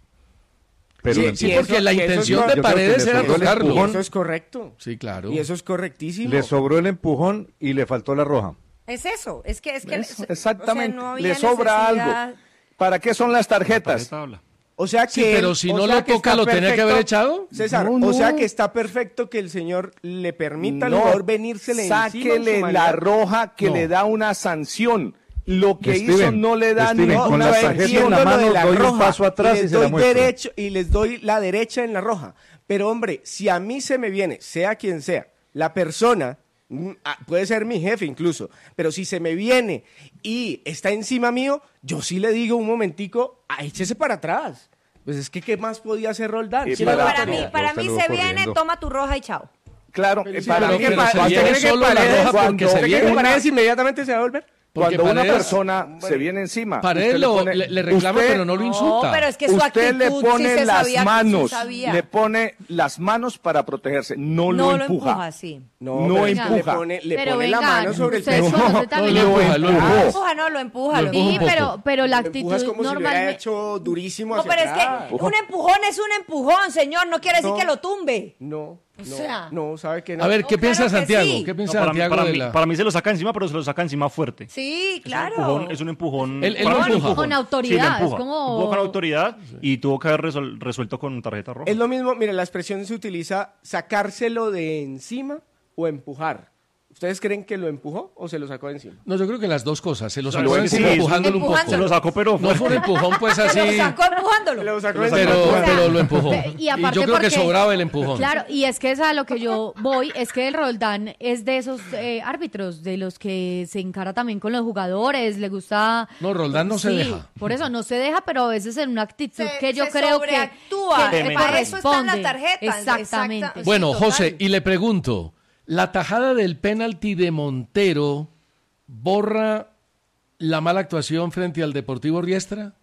[SPEAKER 19] Pero
[SPEAKER 13] Sí,
[SPEAKER 19] lo
[SPEAKER 13] sí,
[SPEAKER 19] empujó.
[SPEAKER 13] porque la
[SPEAKER 19] Yo creo
[SPEAKER 13] intención
[SPEAKER 19] que
[SPEAKER 13] de
[SPEAKER 19] le
[SPEAKER 13] Paredes era
[SPEAKER 19] sobró el
[SPEAKER 13] tocarlo.
[SPEAKER 19] empujón,
[SPEAKER 14] Eso es correcto.
[SPEAKER 13] Sí, claro.
[SPEAKER 14] Y eso es correctísimo.
[SPEAKER 19] Le sobró el empujón y le faltó la roja.
[SPEAKER 15] Es eso, es que es que
[SPEAKER 3] Es-
[SPEAKER 15] o sea,
[SPEAKER 3] exactamente,
[SPEAKER 15] no había
[SPEAKER 3] le sobra
[SPEAKER 15] necesidad.
[SPEAKER 3] algo. ¿Para qué son las tarjetas?
[SPEAKER 14] O sea que
[SPEAKER 13] Sí, pero
[SPEAKER 14] él-
[SPEAKER 13] si
[SPEAKER 14] o
[SPEAKER 13] no
[SPEAKER 14] sea
[SPEAKER 13] lo
[SPEAKER 14] que
[SPEAKER 13] toca,
[SPEAKER 14] está
[SPEAKER 13] ¿lo tenía que haber
[SPEAKER 14] perfecto.
[SPEAKER 13] echado?
[SPEAKER 14] César,
[SPEAKER 3] No,
[SPEAKER 14] o
[SPEAKER 3] no.
[SPEAKER 14] sea que está perfecto que el señor le permita al
[SPEAKER 3] No,
[SPEAKER 14] jugador venírsele encima en su
[SPEAKER 3] sáquele
[SPEAKER 14] manera.
[SPEAKER 3] la roja que
[SPEAKER 14] No.
[SPEAKER 3] le da una sanción. Lo que
[SPEAKER 19] Steven,
[SPEAKER 3] hizo no le da
[SPEAKER 19] Steven,
[SPEAKER 3] ni
[SPEAKER 19] con
[SPEAKER 3] una
[SPEAKER 19] la tarjeta en la
[SPEAKER 3] sanción.
[SPEAKER 19] mano,
[SPEAKER 14] Lo de la
[SPEAKER 19] doy un
[SPEAKER 14] roja,
[SPEAKER 19] paso atrás y
[SPEAKER 14] les
[SPEAKER 19] se la
[SPEAKER 14] doy
[SPEAKER 19] muestro.
[SPEAKER 14] derecho y les doy la derecha en la roja. Pero hombre, si a mí se me viene, sea quien sea, la persona, mm, ah, puede ser mi jefe incluso, pero si se me viene y está encima mío, yo sí le digo un momentico, ah, échese para atrás. Pues es que ¿qué más podía hacer Roldán?
[SPEAKER 3] Y
[SPEAKER 14] Sí,
[SPEAKER 3] para-
[SPEAKER 14] la
[SPEAKER 15] Para mí,
[SPEAKER 14] autoridad.
[SPEAKER 15] para mí se viene, toma tu roja y chao.
[SPEAKER 3] Claro,
[SPEAKER 14] Pero sí,
[SPEAKER 3] para
[SPEAKER 14] pero
[SPEAKER 3] mí
[SPEAKER 14] que
[SPEAKER 3] que
[SPEAKER 14] pa-
[SPEAKER 3] pa-
[SPEAKER 14] se
[SPEAKER 3] cuando-
[SPEAKER 14] viene solo la
[SPEAKER 3] Paredes-
[SPEAKER 14] roja porque
[SPEAKER 3] cuando
[SPEAKER 14] se
[SPEAKER 3] se
[SPEAKER 14] viene
[SPEAKER 3] viene una-
[SPEAKER 14] Paredes inmediatamente se va a volver.
[SPEAKER 13] Porque
[SPEAKER 3] Cuando una
[SPEAKER 13] Paredes-
[SPEAKER 3] persona se viene encima,
[SPEAKER 13] Paredes
[SPEAKER 3] usted
[SPEAKER 13] lo-
[SPEAKER 3] pone-
[SPEAKER 13] le- le reclama,
[SPEAKER 3] usted-
[SPEAKER 13] pero no lo insulta.
[SPEAKER 15] No, pero es que su
[SPEAKER 3] usted le
[SPEAKER 15] actitud sí
[SPEAKER 3] pone
[SPEAKER 15] se
[SPEAKER 3] las
[SPEAKER 15] sabía, sí
[SPEAKER 3] manos,
[SPEAKER 15] sabía.
[SPEAKER 3] le pone las manos para protegerse, no,
[SPEAKER 15] No
[SPEAKER 3] lo
[SPEAKER 15] lo
[SPEAKER 3] empuja.
[SPEAKER 15] empuja, sí.
[SPEAKER 14] No,
[SPEAKER 3] No
[SPEAKER 14] pero es que
[SPEAKER 3] empuja.
[SPEAKER 14] Le pone, le
[SPEAKER 2] Pero
[SPEAKER 14] pone la
[SPEAKER 2] venga,
[SPEAKER 14] mano sobre el
[SPEAKER 2] ustedes
[SPEAKER 14] pecho.
[SPEAKER 2] conocen también-
[SPEAKER 13] lo empuja, lo
[SPEAKER 15] Lo
[SPEAKER 13] empuja.
[SPEAKER 15] empuja, no, lo empuja.
[SPEAKER 13] Lo
[SPEAKER 15] lo
[SPEAKER 13] empuja
[SPEAKER 2] Sí,
[SPEAKER 13] un poco.
[SPEAKER 2] pero, pero la
[SPEAKER 14] Lo empujas
[SPEAKER 2] actitud
[SPEAKER 14] como si lo hubiera
[SPEAKER 2] normalmente...
[SPEAKER 14] hecho durísimo
[SPEAKER 15] No,
[SPEAKER 14] hacia
[SPEAKER 15] pero es
[SPEAKER 14] atrás.
[SPEAKER 15] que un empujón es un empujón, señor, no quiere decir
[SPEAKER 14] No.
[SPEAKER 15] que lo tumbe.
[SPEAKER 14] No,
[SPEAKER 15] O
[SPEAKER 14] no,
[SPEAKER 15] sea.
[SPEAKER 14] no, sabe que no.
[SPEAKER 13] A ver, ¿qué
[SPEAKER 15] No,
[SPEAKER 13] piensa
[SPEAKER 15] claro que
[SPEAKER 13] Santiago?
[SPEAKER 15] sí.
[SPEAKER 13] ¿Qué
[SPEAKER 17] No,
[SPEAKER 13] piensa
[SPEAKER 17] para, mí,
[SPEAKER 13] Santiago
[SPEAKER 17] para,
[SPEAKER 13] de
[SPEAKER 17] mí,
[SPEAKER 13] la...
[SPEAKER 17] para mí se lo saca encima, pero se lo saca encima fuerte.
[SPEAKER 15] Sí, claro.
[SPEAKER 17] Empujón, es un empujón.
[SPEAKER 13] Él- él
[SPEAKER 17] para
[SPEAKER 13] lo
[SPEAKER 17] mí es un
[SPEAKER 13] empuja.
[SPEAKER 17] empujón.
[SPEAKER 2] Con autoridad,
[SPEAKER 17] Sí, lo
[SPEAKER 2] es
[SPEAKER 17] empuja.
[SPEAKER 2] como-
[SPEAKER 17] Empujó con autoridad y tuvo que haber resol- resuelto con tarjeta roja.
[SPEAKER 14] Es lo mismo, mire, la expresión se utiliza sacárselo de encima o empujar. ¿Ustedes creen que lo empujó o se lo sacó de encima?
[SPEAKER 13] No, yo creo que las dos cosas. Se lo
[SPEAKER 17] Sí,
[SPEAKER 13] sacó encima
[SPEAKER 17] sí,
[SPEAKER 13] empujándolo un poco.
[SPEAKER 15] empujándolo.
[SPEAKER 17] Se lo sacó, pero
[SPEAKER 13] No fue un empujón, pues así.
[SPEAKER 15] Se lo sacó empujándolo.
[SPEAKER 14] Lo sacó
[SPEAKER 13] Pero,
[SPEAKER 14] de encima.
[SPEAKER 13] pero lo empujó.
[SPEAKER 2] Pe-
[SPEAKER 13] Y,
[SPEAKER 2] y aparte
[SPEAKER 13] yo creo que
[SPEAKER 2] porque-
[SPEAKER 13] sobraba el empujón.
[SPEAKER 2] Claro, y es que es a lo que yo voy, es que el Roldán es de esos eh, árbitros, de los que se encara también con los jugadores, le gusta...
[SPEAKER 13] No, Roldán no se
[SPEAKER 2] Sí,
[SPEAKER 13] deja.
[SPEAKER 2] por eso no se deja, pero a veces en una actitud
[SPEAKER 15] Se-
[SPEAKER 2] que yo
[SPEAKER 15] se
[SPEAKER 2] creo que,
[SPEAKER 15] sobreactúa.
[SPEAKER 2] que
[SPEAKER 17] Para
[SPEAKER 15] eso está en la
[SPEAKER 2] corresponde.
[SPEAKER 15] tarjeta.
[SPEAKER 2] Exactamente.
[SPEAKER 15] Exacta-
[SPEAKER 13] Bueno,
[SPEAKER 15] sí, total.
[SPEAKER 13] José, y le pregunto, ¿la tajada del penalti de Montero borra la mala actuación frente al Deportivo Riestra?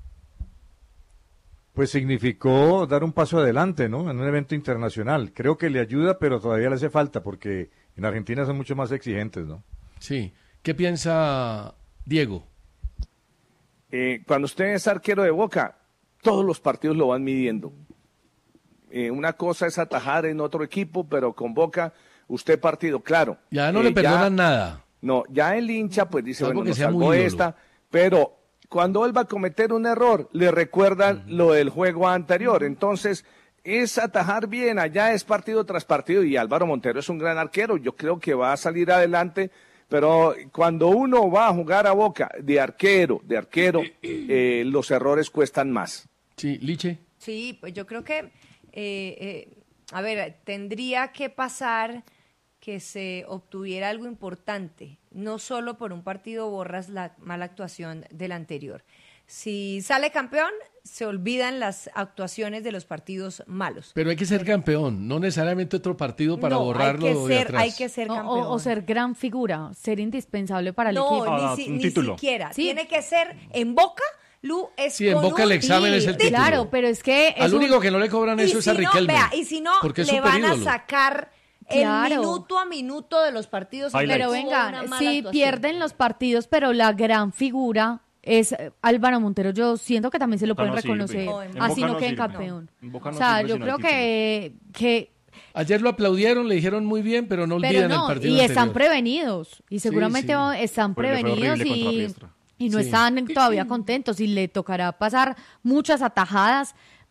[SPEAKER 19] Pues significó dar un paso adelante, ¿no? En un evento internacional. Creo que le ayuda, pero todavía le hace falta, porque en Argentina son mucho más exigentes, ¿no?
[SPEAKER 13] Sí. ¿Qué piensa Diego?
[SPEAKER 3] Eh, cuando usted es arquero de Boca, todos los partidos lo van midiendo. Eh, una cosa es atajar en otro equipo, pero con Boca, usted partido, claro.
[SPEAKER 13] Ya no
[SPEAKER 3] Eh,
[SPEAKER 13] le perdonan nada.
[SPEAKER 3] No, ya el hincha pues dice,
[SPEAKER 13] Salvo
[SPEAKER 3] bueno,
[SPEAKER 13] que
[SPEAKER 3] nos
[SPEAKER 13] sea muy
[SPEAKER 3] salvó
[SPEAKER 13] ídolo.
[SPEAKER 3] esta, pero cuando él va a cometer un error, le recuerdan lo del juego anterior. Entonces, es atajar bien, allá es partido tras partido, y Álvaro Montero es un gran arquero, yo creo que va a salir adelante, pero cuando uno va a jugar a Boca de arquero, de arquero, eh, los errores cuestan más.
[SPEAKER 13] Sí, Liche.
[SPEAKER 15] Sí, pues yo creo que, eh, eh, a ver, tendría que pasar que se obtuviera algo importante. No solo por un partido borras la mala actuación del anterior. Si sale campeón, se olvidan las actuaciones de los partidos malos.
[SPEAKER 13] Pero hay que ser campeón, no necesariamente otro partido para
[SPEAKER 15] No,
[SPEAKER 13] borrarlo
[SPEAKER 15] hay que
[SPEAKER 13] de
[SPEAKER 15] ser,
[SPEAKER 13] atrás.
[SPEAKER 15] hay que ser
[SPEAKER 2] O-
[SPEAKER 15] campeón.
[SPEAKER 2] o, o ser gran figura, ser indispensable para el
[SPEAKER 15] no,
[SPEAKER 2] equipo.
[SPEAKER 15] ni,
[SPEAKER 17] Ah,
[SPEAKER 15] si-
[SPEAKER 17] un
[SPEAKER 15] ni
[SPEAKER 17] título.
[SPEAKER 15] siquiera.
[SPEAKER 2] Sí.
[SPEAKER 15] Tiene que ser en Boca, Lu, es
[SPEAKER 13] Sí, en
[SPEAKER 15] con
[SPEAKER 13] Boca el
[SPEAKER 15] un-
[SPEAKER 13] examen es el título.
[SPEAKER 2] Claro, pero es que... es
[SPEAKER 13] Al
[SPEAKER 2] un-
[SPEAKER 13] único que no le cobran
[SPEAKER 15] Y
[SPEAKER 13] eso es
[SPEAKER 15] si
[SPEAKER 13] a
[SPEAKER 15] no,
[SPEAKER 13] Riquelme.
[SPEAKER 15] vea, y si no,
[SPEAKER 13] porque es
[SPEAKER 15] le van a
[SPEAKER 13] superídolo.
[SPEAKER 15] sacar
[SPEAKER 2] Claro.
[SPEAKER 15] el minuto a minuto de los partidos.
[SPEAKER 17] Highlights.
[SPEAKER 2] Pero
[SPEAKER 15] Tuvo
[SPEAKER 2] venga,
[SPEAKER 15] una mala
[SPEAKER 2] sí
[SPEAKER 15] actuación.
[SPEAKER 2] pierden los partidos, pero la gran figura es eh, Álvaro Montero. Yo siento que también se lo
[SPEAKER 17] Boca
[SPEAKER 2] pueden
[SPEAKER 17] no sirve.
[SPEAKER 2] reconocer,
[SPEAKER 15] No, en
[SPEAKER 2] así
[SPEAKER 17] Boca
[SPEAKER 2] no
[SPEAKER 17] no
[SPEAKER 2] queden
[SPEAKER 17] sirve.
[SPEAKER 2] campeón.
[SPEAKER 17] En Boca no
[SPEAKER 2] o sea,
[SPEAKER 17] sirve
[SPEAKER 2] yo
[SPEAKER 17] sino
[SPEAKER 2] creo
[SPEAKER 17] el
[SPEAKER 2] que, que
[SPEAKER 13] Ayer lo aplaudieron, le dijeron muy bien, pero no
[SPEAKER 2] pero
[SPEAKER 13] olviden el
[SPEAKER 2] no,
[SPEAKER 13] partido
[SPEAKER 2] y están
[SPEAKER 13] anterior.
[SPEAKER 2] prevenidos, y seguramente
[SPEAKER 13] sí.
[SPEAKER 2] están
[SPEAKER 17] Pues le fue
[SPEAKER 2] prevenidos
[SPEAKER 17] horrible contra
[SPEAKER 2] y,
[SPEAKER 17] Riestra.
[SPEAKER 2] y no
[SPEAKER 13] Sí.
[SPEAKER 2] están todavía contentos, y le tocará pasar muchas atajadas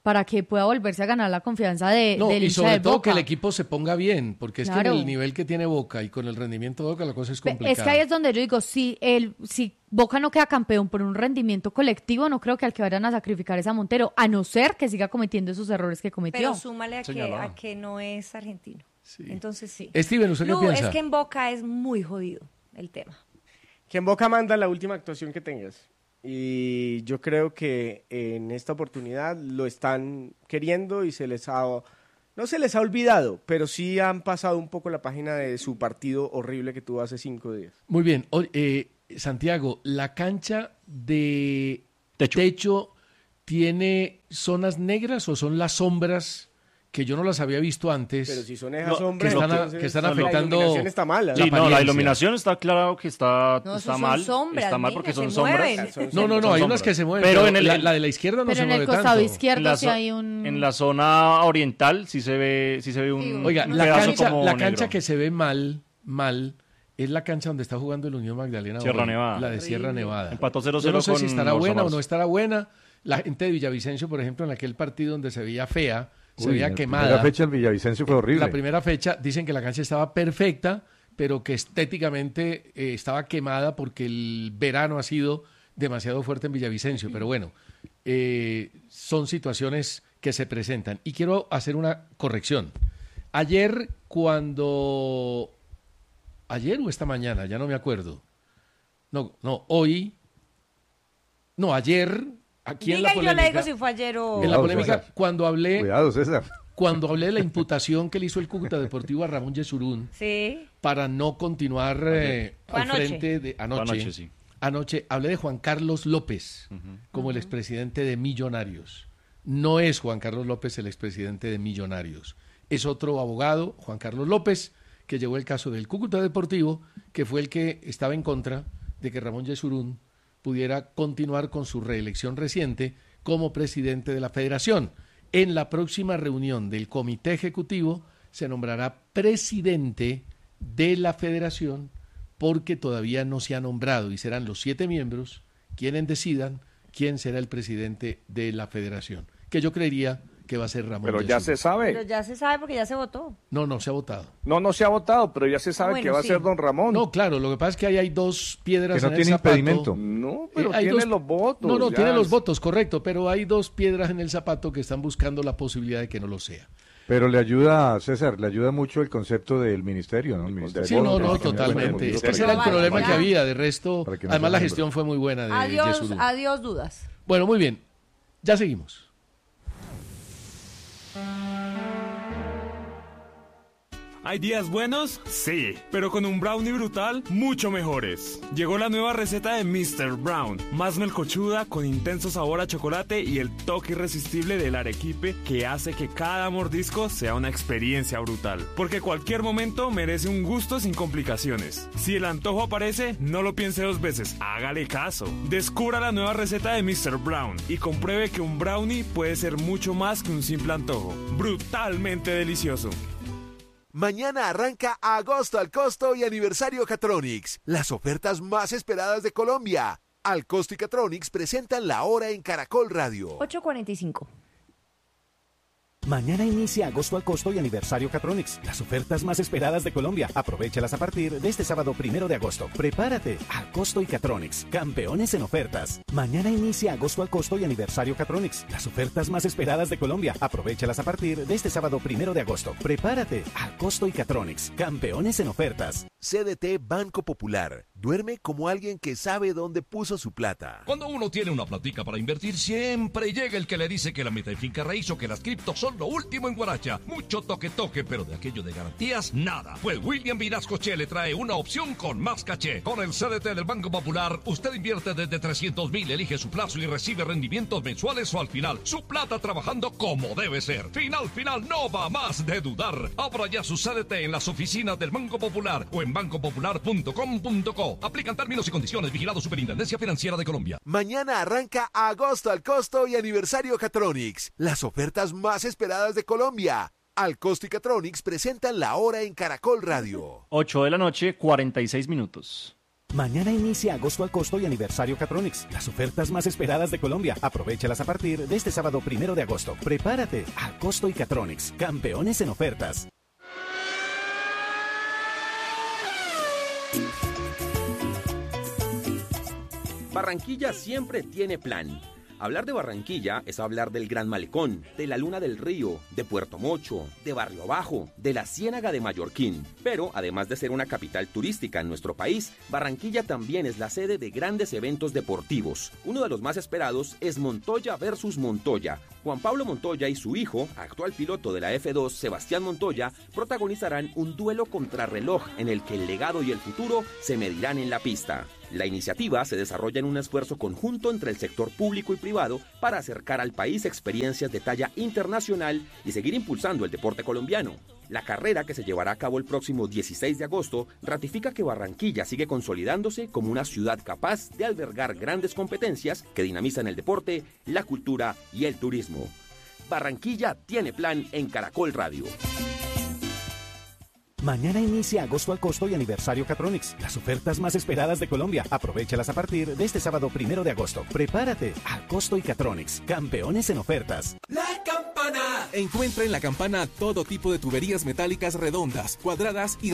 [SPEAKER 2] para que pueda volverse a ganar la confianza de,
[SPEAKER 13] no,
[SPEAKER 2] del
[SPEAKER 13] y
[SPEAKER 2] hincha
[SPEAKER 13] sobre
[SPEAKER 2] de
[SPEAKER 13] todo
[SPEAKER 2] Boca.
[SPEAKER 13] que el equipo se ponga bien, porque es
[SPEAKER 2] Claro.
[SPEAKER 13] que en el nivel que tiene Boca y con el rendimiento de Boca la cosa es complicada.
[SPEAKER 2] Es que ahí es donde yo digo, si, el, si Boca no queda campeón por un rendimiento colectivo, no creo que al que vayan a sacrificar es a Montero, a no ser que siga cometiendo esos errores que cometió.
[SPEAKER 15] Pero súmale a que, a que no es argentino.
[SPEAKER 13] Sí.
[SPEAKER 15] Entonces sí.
[SPEAKER 13] Steven, ¿usted qué
[SPEAKER 15] Lu,
[SPEAKER 13] piensa?
[SPEAKER 15] es que en Boca es muy jodido el tema.
[SPEAKER 14] Que en Boca manda la última actuación que tengas. Y yo creo que en esta oportunidad lo están queriendo y se les ha, no se les ha olvidado, pero sí han pasado un poco la página de su partido horrible que tuvo hace cinco días.
[SPEAKER 13] Muy bien. O- eh, Santiago, ¿la cancha de
[SPEAKER 17] Techo.
[SPEAKER 13] techo tiene zonas negras o son las sombras que yo no las había visto antes?
[SPEAKER 14] Pero si son esas
[SPEAKER 17] No,
[SPEAKER 14] sombras,
[SPEAKER 13] que están, a-
[SPEAKER 14] entonces
[SPEAKER 13] que están
[SPEAKER 14] la
[SPEAKER 13] afectando
[SPEAKER 14] iluminación está mala.
[SPEAKER 17] Sí, no, la
[SPEAKER 13] apariencia.
[SPEAKER 17] iluminación está claro que está,
[SPEAKER 15] No,
[SPEAKER 17] está
[SPEAKER 15] eso son
[SPEAKER 17] mal.
[SPEAKER 15] sombras,
[SPEAKER 17] está mal
[SPEAKER 15] mira,
[SPEAKER 17] porque
[SPEAKER 15] se
[SPEAKER 17] son sombras.
[SPEAKER 15] mueven.
[SPEAKER 14] Son
[SPEAKER 13] No, no, no,
[SPEAKER 17] Son
[SPEAKER 13] hay
[SPEAKER 17] sombras.
[SPEAKER 13] unas que se mueven,
[SPEAKER 17] Pero
[SPEAKER 13] pero,
[SPEAKER 17] en el-
[SPEAKER 13] la, la de la izquierda no
[SPEAKER 2] Pero
[SPEAKER 13] se
[SPEAKER 2] en
[SPEAKER 13] mueve
[SPEAKER 2] el costado
[SPEAKER 13] tanto.
[SPEAKER 2] izquierdo
[SPEAKER 17] En la,
[SPEAKER 2] sí
[SPEAKER 17] zo-
[SPEAKER 2] hay un...
[SPEAKER 17] en la zona oriental sí se ve, sí se ve un,
[SPEAKER 15] Sí, un-
[SPEAKER 13] Oiga,
[SPEAKER 17] un
[SPEAKER 13] la
[SPEAKER 17] pedazo
[SPEAKER 13] cancha,
[SPEAKER 17] como
[SPEAKER 13] la
[SPEAKER 17] negro.
[SPEAKER 13] cancha que se ve mal, mal, es la cancha donde está jugando el Unión Magdalena.
[SPEAKER 17] Sierra
[SPEAKER 13] hoy,
[SPEAKER 17] Nevada.
[SPEAKER 13] La de Sierra Nevada.
[SPEAKER 17] Empató cero
[SPEAKER 13] Yo
[SPEAKER 17] cero
[SPEAKER 13] no sé
[SPEAKER 17] con
[SPEAKER 13] si estará
[SPEAKER 17] Orso
[SPEAKER 13] buena o
[SPEAKER 17] Marzo.
[SPEAKER 13] no estará buena. La gente de Villavicencio, por ejemplo, en aquel partido donde se veía fea, se
[SPEAKER 19] Uy,
[SPEAKER 13] veía
[SPEAKER 19] la
[SPEAKER 13] quemada.
[SPEAKER 19] primera fecha en Villavicencio fue horrible.
[SPEAKER 13] La primera fecha dicen que la cancha estaba perfecta, pero que estéticamente eh, estaba quemada porque el verano ha sido demasiado fuerte en Villavicencio. Pero bueno, eh, son situaciones que se presentan. Y quiero hacer una corrección. Ayer cuando... Ayer o esta mañana, ya no me acuerdo. No, no, hoy... No, ayer... Aquí en
[SPEAKER 15] Diga
[SPEAKER 13] la
[SPEAKER 15] y yo
[SPEAKER 13] polémica,
[SPEAKER 15] le digo si fue ayer o...
[SPEAKER 13] en la
[SPEAKER 19] Cuidado,
[SPEAKER 13] polémica,
[SPEAKER 19] César.
[SPEAKER 13] cuando hablé...
[SPEAKER 19] Cuidado, César.
[SPEAKER 13] Cuando hablé de la imputación que le hizo el Cúcuta Deportivo a Ramón Yesurún
[SPEAKER 15] Sí.
[SPEAKER 13] para no continuar eh,
[SPEAKER 15] Fue
[SPEAKER 13] al
[SPEAKER 15] anoche.
[SPEAKER 13] frente de anoche,
[SPEAKER 17] Fue anoche, sí.
[SPEAKER 13] anoche hablé de Juan Carlos López como el expresidente de Millonarios. No es Juan Carlos López el expresidente de Millonarios. Es otro abogado, Juan Carlos López, que llevó el caso del Cúcuta Deportivo, que fue el que estaba en contra de que Ramón Yesurún pudiera continuar con su reelección reciente como presidente de la federación. En la próxima reunión del comité ejecutivo se nombrará presidente de la federación porque todavía no se ha nombrado y serán los siete miembros quienes decidan quién será el presidente de la federación, que yo creería que va a ser Ramón
[SPEAKER 3] Pero ya
[SPEAKER 13] Yesurún.
[SPEAKER 3] se sabe.
[SPEAKER 15] Pero ya se sabe porque ya se votó.
[SPEAKER 13] No, no se ha votado.
[SPEAKER 3] No, no se ha votado, pero ya se sabe
[SPEAKER 15] Ah, bueno,
[SPEAKER 3] que va
[SPEAKER 15] sí.
[SPEAKER 3] a ser don Ramón.
[SPEAKER 13] No, claro, lo que pasa es que ahí hay dos piedras
[SPEAKER 19] Que no
[SPEAKER 13] en el
[SPEAKER 19] tiene
[SPEAKER 13] zapato.
[SPEAKER 19] impedimento.
[SPEAKER 3] No, pero
[SPEAKER 13] Eh, hay
[SPEAKER 3] tiene
[SPEAKER 13] dos-
[SPEAKER 3] los votos.
[SPEAKER 13] No, no,
[SPEAKER 3] ya
[SPEAKER 13] tiene los
[SPEAKER 3] es-
[SPEAKER 13] votos, correcto, pero hay dos piedras en el zapato que están buscando la posibilidad de que no lo sea.
[SPEAKER 19] Pero le ayuda, César, le ayuda mucho el concepto del ministerio, ¿no? El ministerio.
[SPEAKER 13] Sí, no, no,
[SPEAKER 19] Para que
[SPEAKER 13] totalmente.
[SPEAKER 19] haya
[SPEAKER 13] Ese era el
[SPEAKER 15] Vale,
[SPEAKER 13] problema
[SPEAKER 15] ya.
[SPEAKER 13] que había. De resto,
[SPEAKER 19] Para que no
[SPEAKER 13] además
[SPEAKER 19] sea
[SPEAKER 13] la
[SPEAKER 19] miembro.
[SPEAKER 13] gestión fue muy buena de
[SPEAKER 15] Adiós,
[SPEAKER 13] Yesurún.
[SPEAKER 15] adiós dudas.
[SPEAKER 13] Bueno, muy bien. Ya seguimos.
[SPEAKER 4] ¿Hay días buenos? Sí, pero con un brownie brutal, mucho mejores. Llegó la nueva receta de mister Brown, más melcochuda, con intenso sabor a chocolate y el toque irresistible del arequipe que hace que cada mordisco sea una experiencia brutal. Porque cualquier momento merece un gusto sin complicaciones. Si el antojo aparece, no lo piense dos veces, hágale caso. Descubra la nueva receta de mister Brown y compruebe que un brownie puede ser mucho más que un simple antojo. Brutalmente delicioso.
[SPEAKER 1] Mañana arranca Agosto al Costo y Aniversario Catronics, las ofertas más esperadas de Colombia. Al Costo y Catronics presentan la hora en Caracol Radio.
[SPEAKER 15] ocho cuarenta y cinco.
[SPEAKER 5] Mañana inicia Agosto al Costo y Aniversario Catronics, las ofertas más esperadas de Colombia. Aprovéchalas a partir de este sábado primero de agosto. Prepárate, al Costo y Catronics, campeones en ofertas. Mañana inicia Agosto al Costo y Aniversario Catronics, las ofertas más esperadas de Colombia. Aprovéchalas a partir de este sábado primero de agosto. Prepárate, al Costo y Catronics, campeones en ofertas.
[SPEAKER 1] C D T Banco Popular. Duerme como alguien que sabe dónde puso su plata.
[SPEAKER 9] Cuando uno tiene una platica para invertir, siempre llega el que le dice que la meta de finca raíz o que las criptos son lo último en Guaracha. Mucho toque toque, pero de aquello de garantías, nada. Pues William Vinascoche le trae una opción con más caché. Con el C D T del Banco Popular, usted invierte desde trescientos mil, elige su plazo y recibe rendimientos mensuales o al final. Su plata trabajando como debe ser. Final, final, no va más de dudar. Abra ya su C D T en las oficinas del Banco Popular o en banco popular punto com punto co. Aplican términos y condiciones. Vigilado Superintendencia Financiera de Colombia.
[SPEAKER 1] Mañana arranca Agosto al Costo y Aniversario Catronics, las ofertas más esperadas de Colombia. Al Costo y Catronics presentan la hora en Caracol Radio.
[SPEAKER 17] ocho de la noche, cuarenta y seis minutos.
[SPEAKER 5] Mañana inicia agosto al costo y aniversario Catronics, las ofertas más esperadas de Colombia. Aprovéchalas a partir de este sábado primero de agosto. Prepárate a costo y Catronics, campeones en ofertas.
[SPEAKER 6] Barranquilla siempre tiene plan. Hablar de Barranquilla es hablar del Gran Malecón, de la Luna del Río, de Puerto Mocho, de Barrio Bajo, de la Ciénaga de Mallorquín. Pero, además de ser una capital turística en nuestro país, Barranquilla también es la sede de grandes eventos deportivos. Uno de los más esperados es Montoya versus Montoya. Juan Pablo Montoya y su hijo, actual piloto de la F dos, Sebastián Montoya, protagonizarán un duelo contrarreloj en el que el legado y el futuro se medirán en la pista. La iniciativa se desarrolla en un esfuerzo conjunto entre el sector público y privado para acercar al país experiencias de talla internacional y seguir impulsando el deporte colombiano. La carrera, que se llevará a cabo el próximo dieciséis de agosto, ratifica que Barranquilla sigue consolidándose como una ciudad capaz de albergar grandes competencias que dinamizan el deporte, la cultura y el turismo. Barranquilla tiene plan en Caracol Radio.
[SPEAKER 5] Mañana inicia agosto al costo y aniversario Catronics, las ofertas más esperadas de Colombia. Aprovéchalas a partir de este sábado primero de agosto. Prepárate a costo y Catronics, campeones en ofertas.
[SPEAKER 10] La Campana. Encuentra en La Campana todo tipo de tuberías metálicas redondas, cuadradas y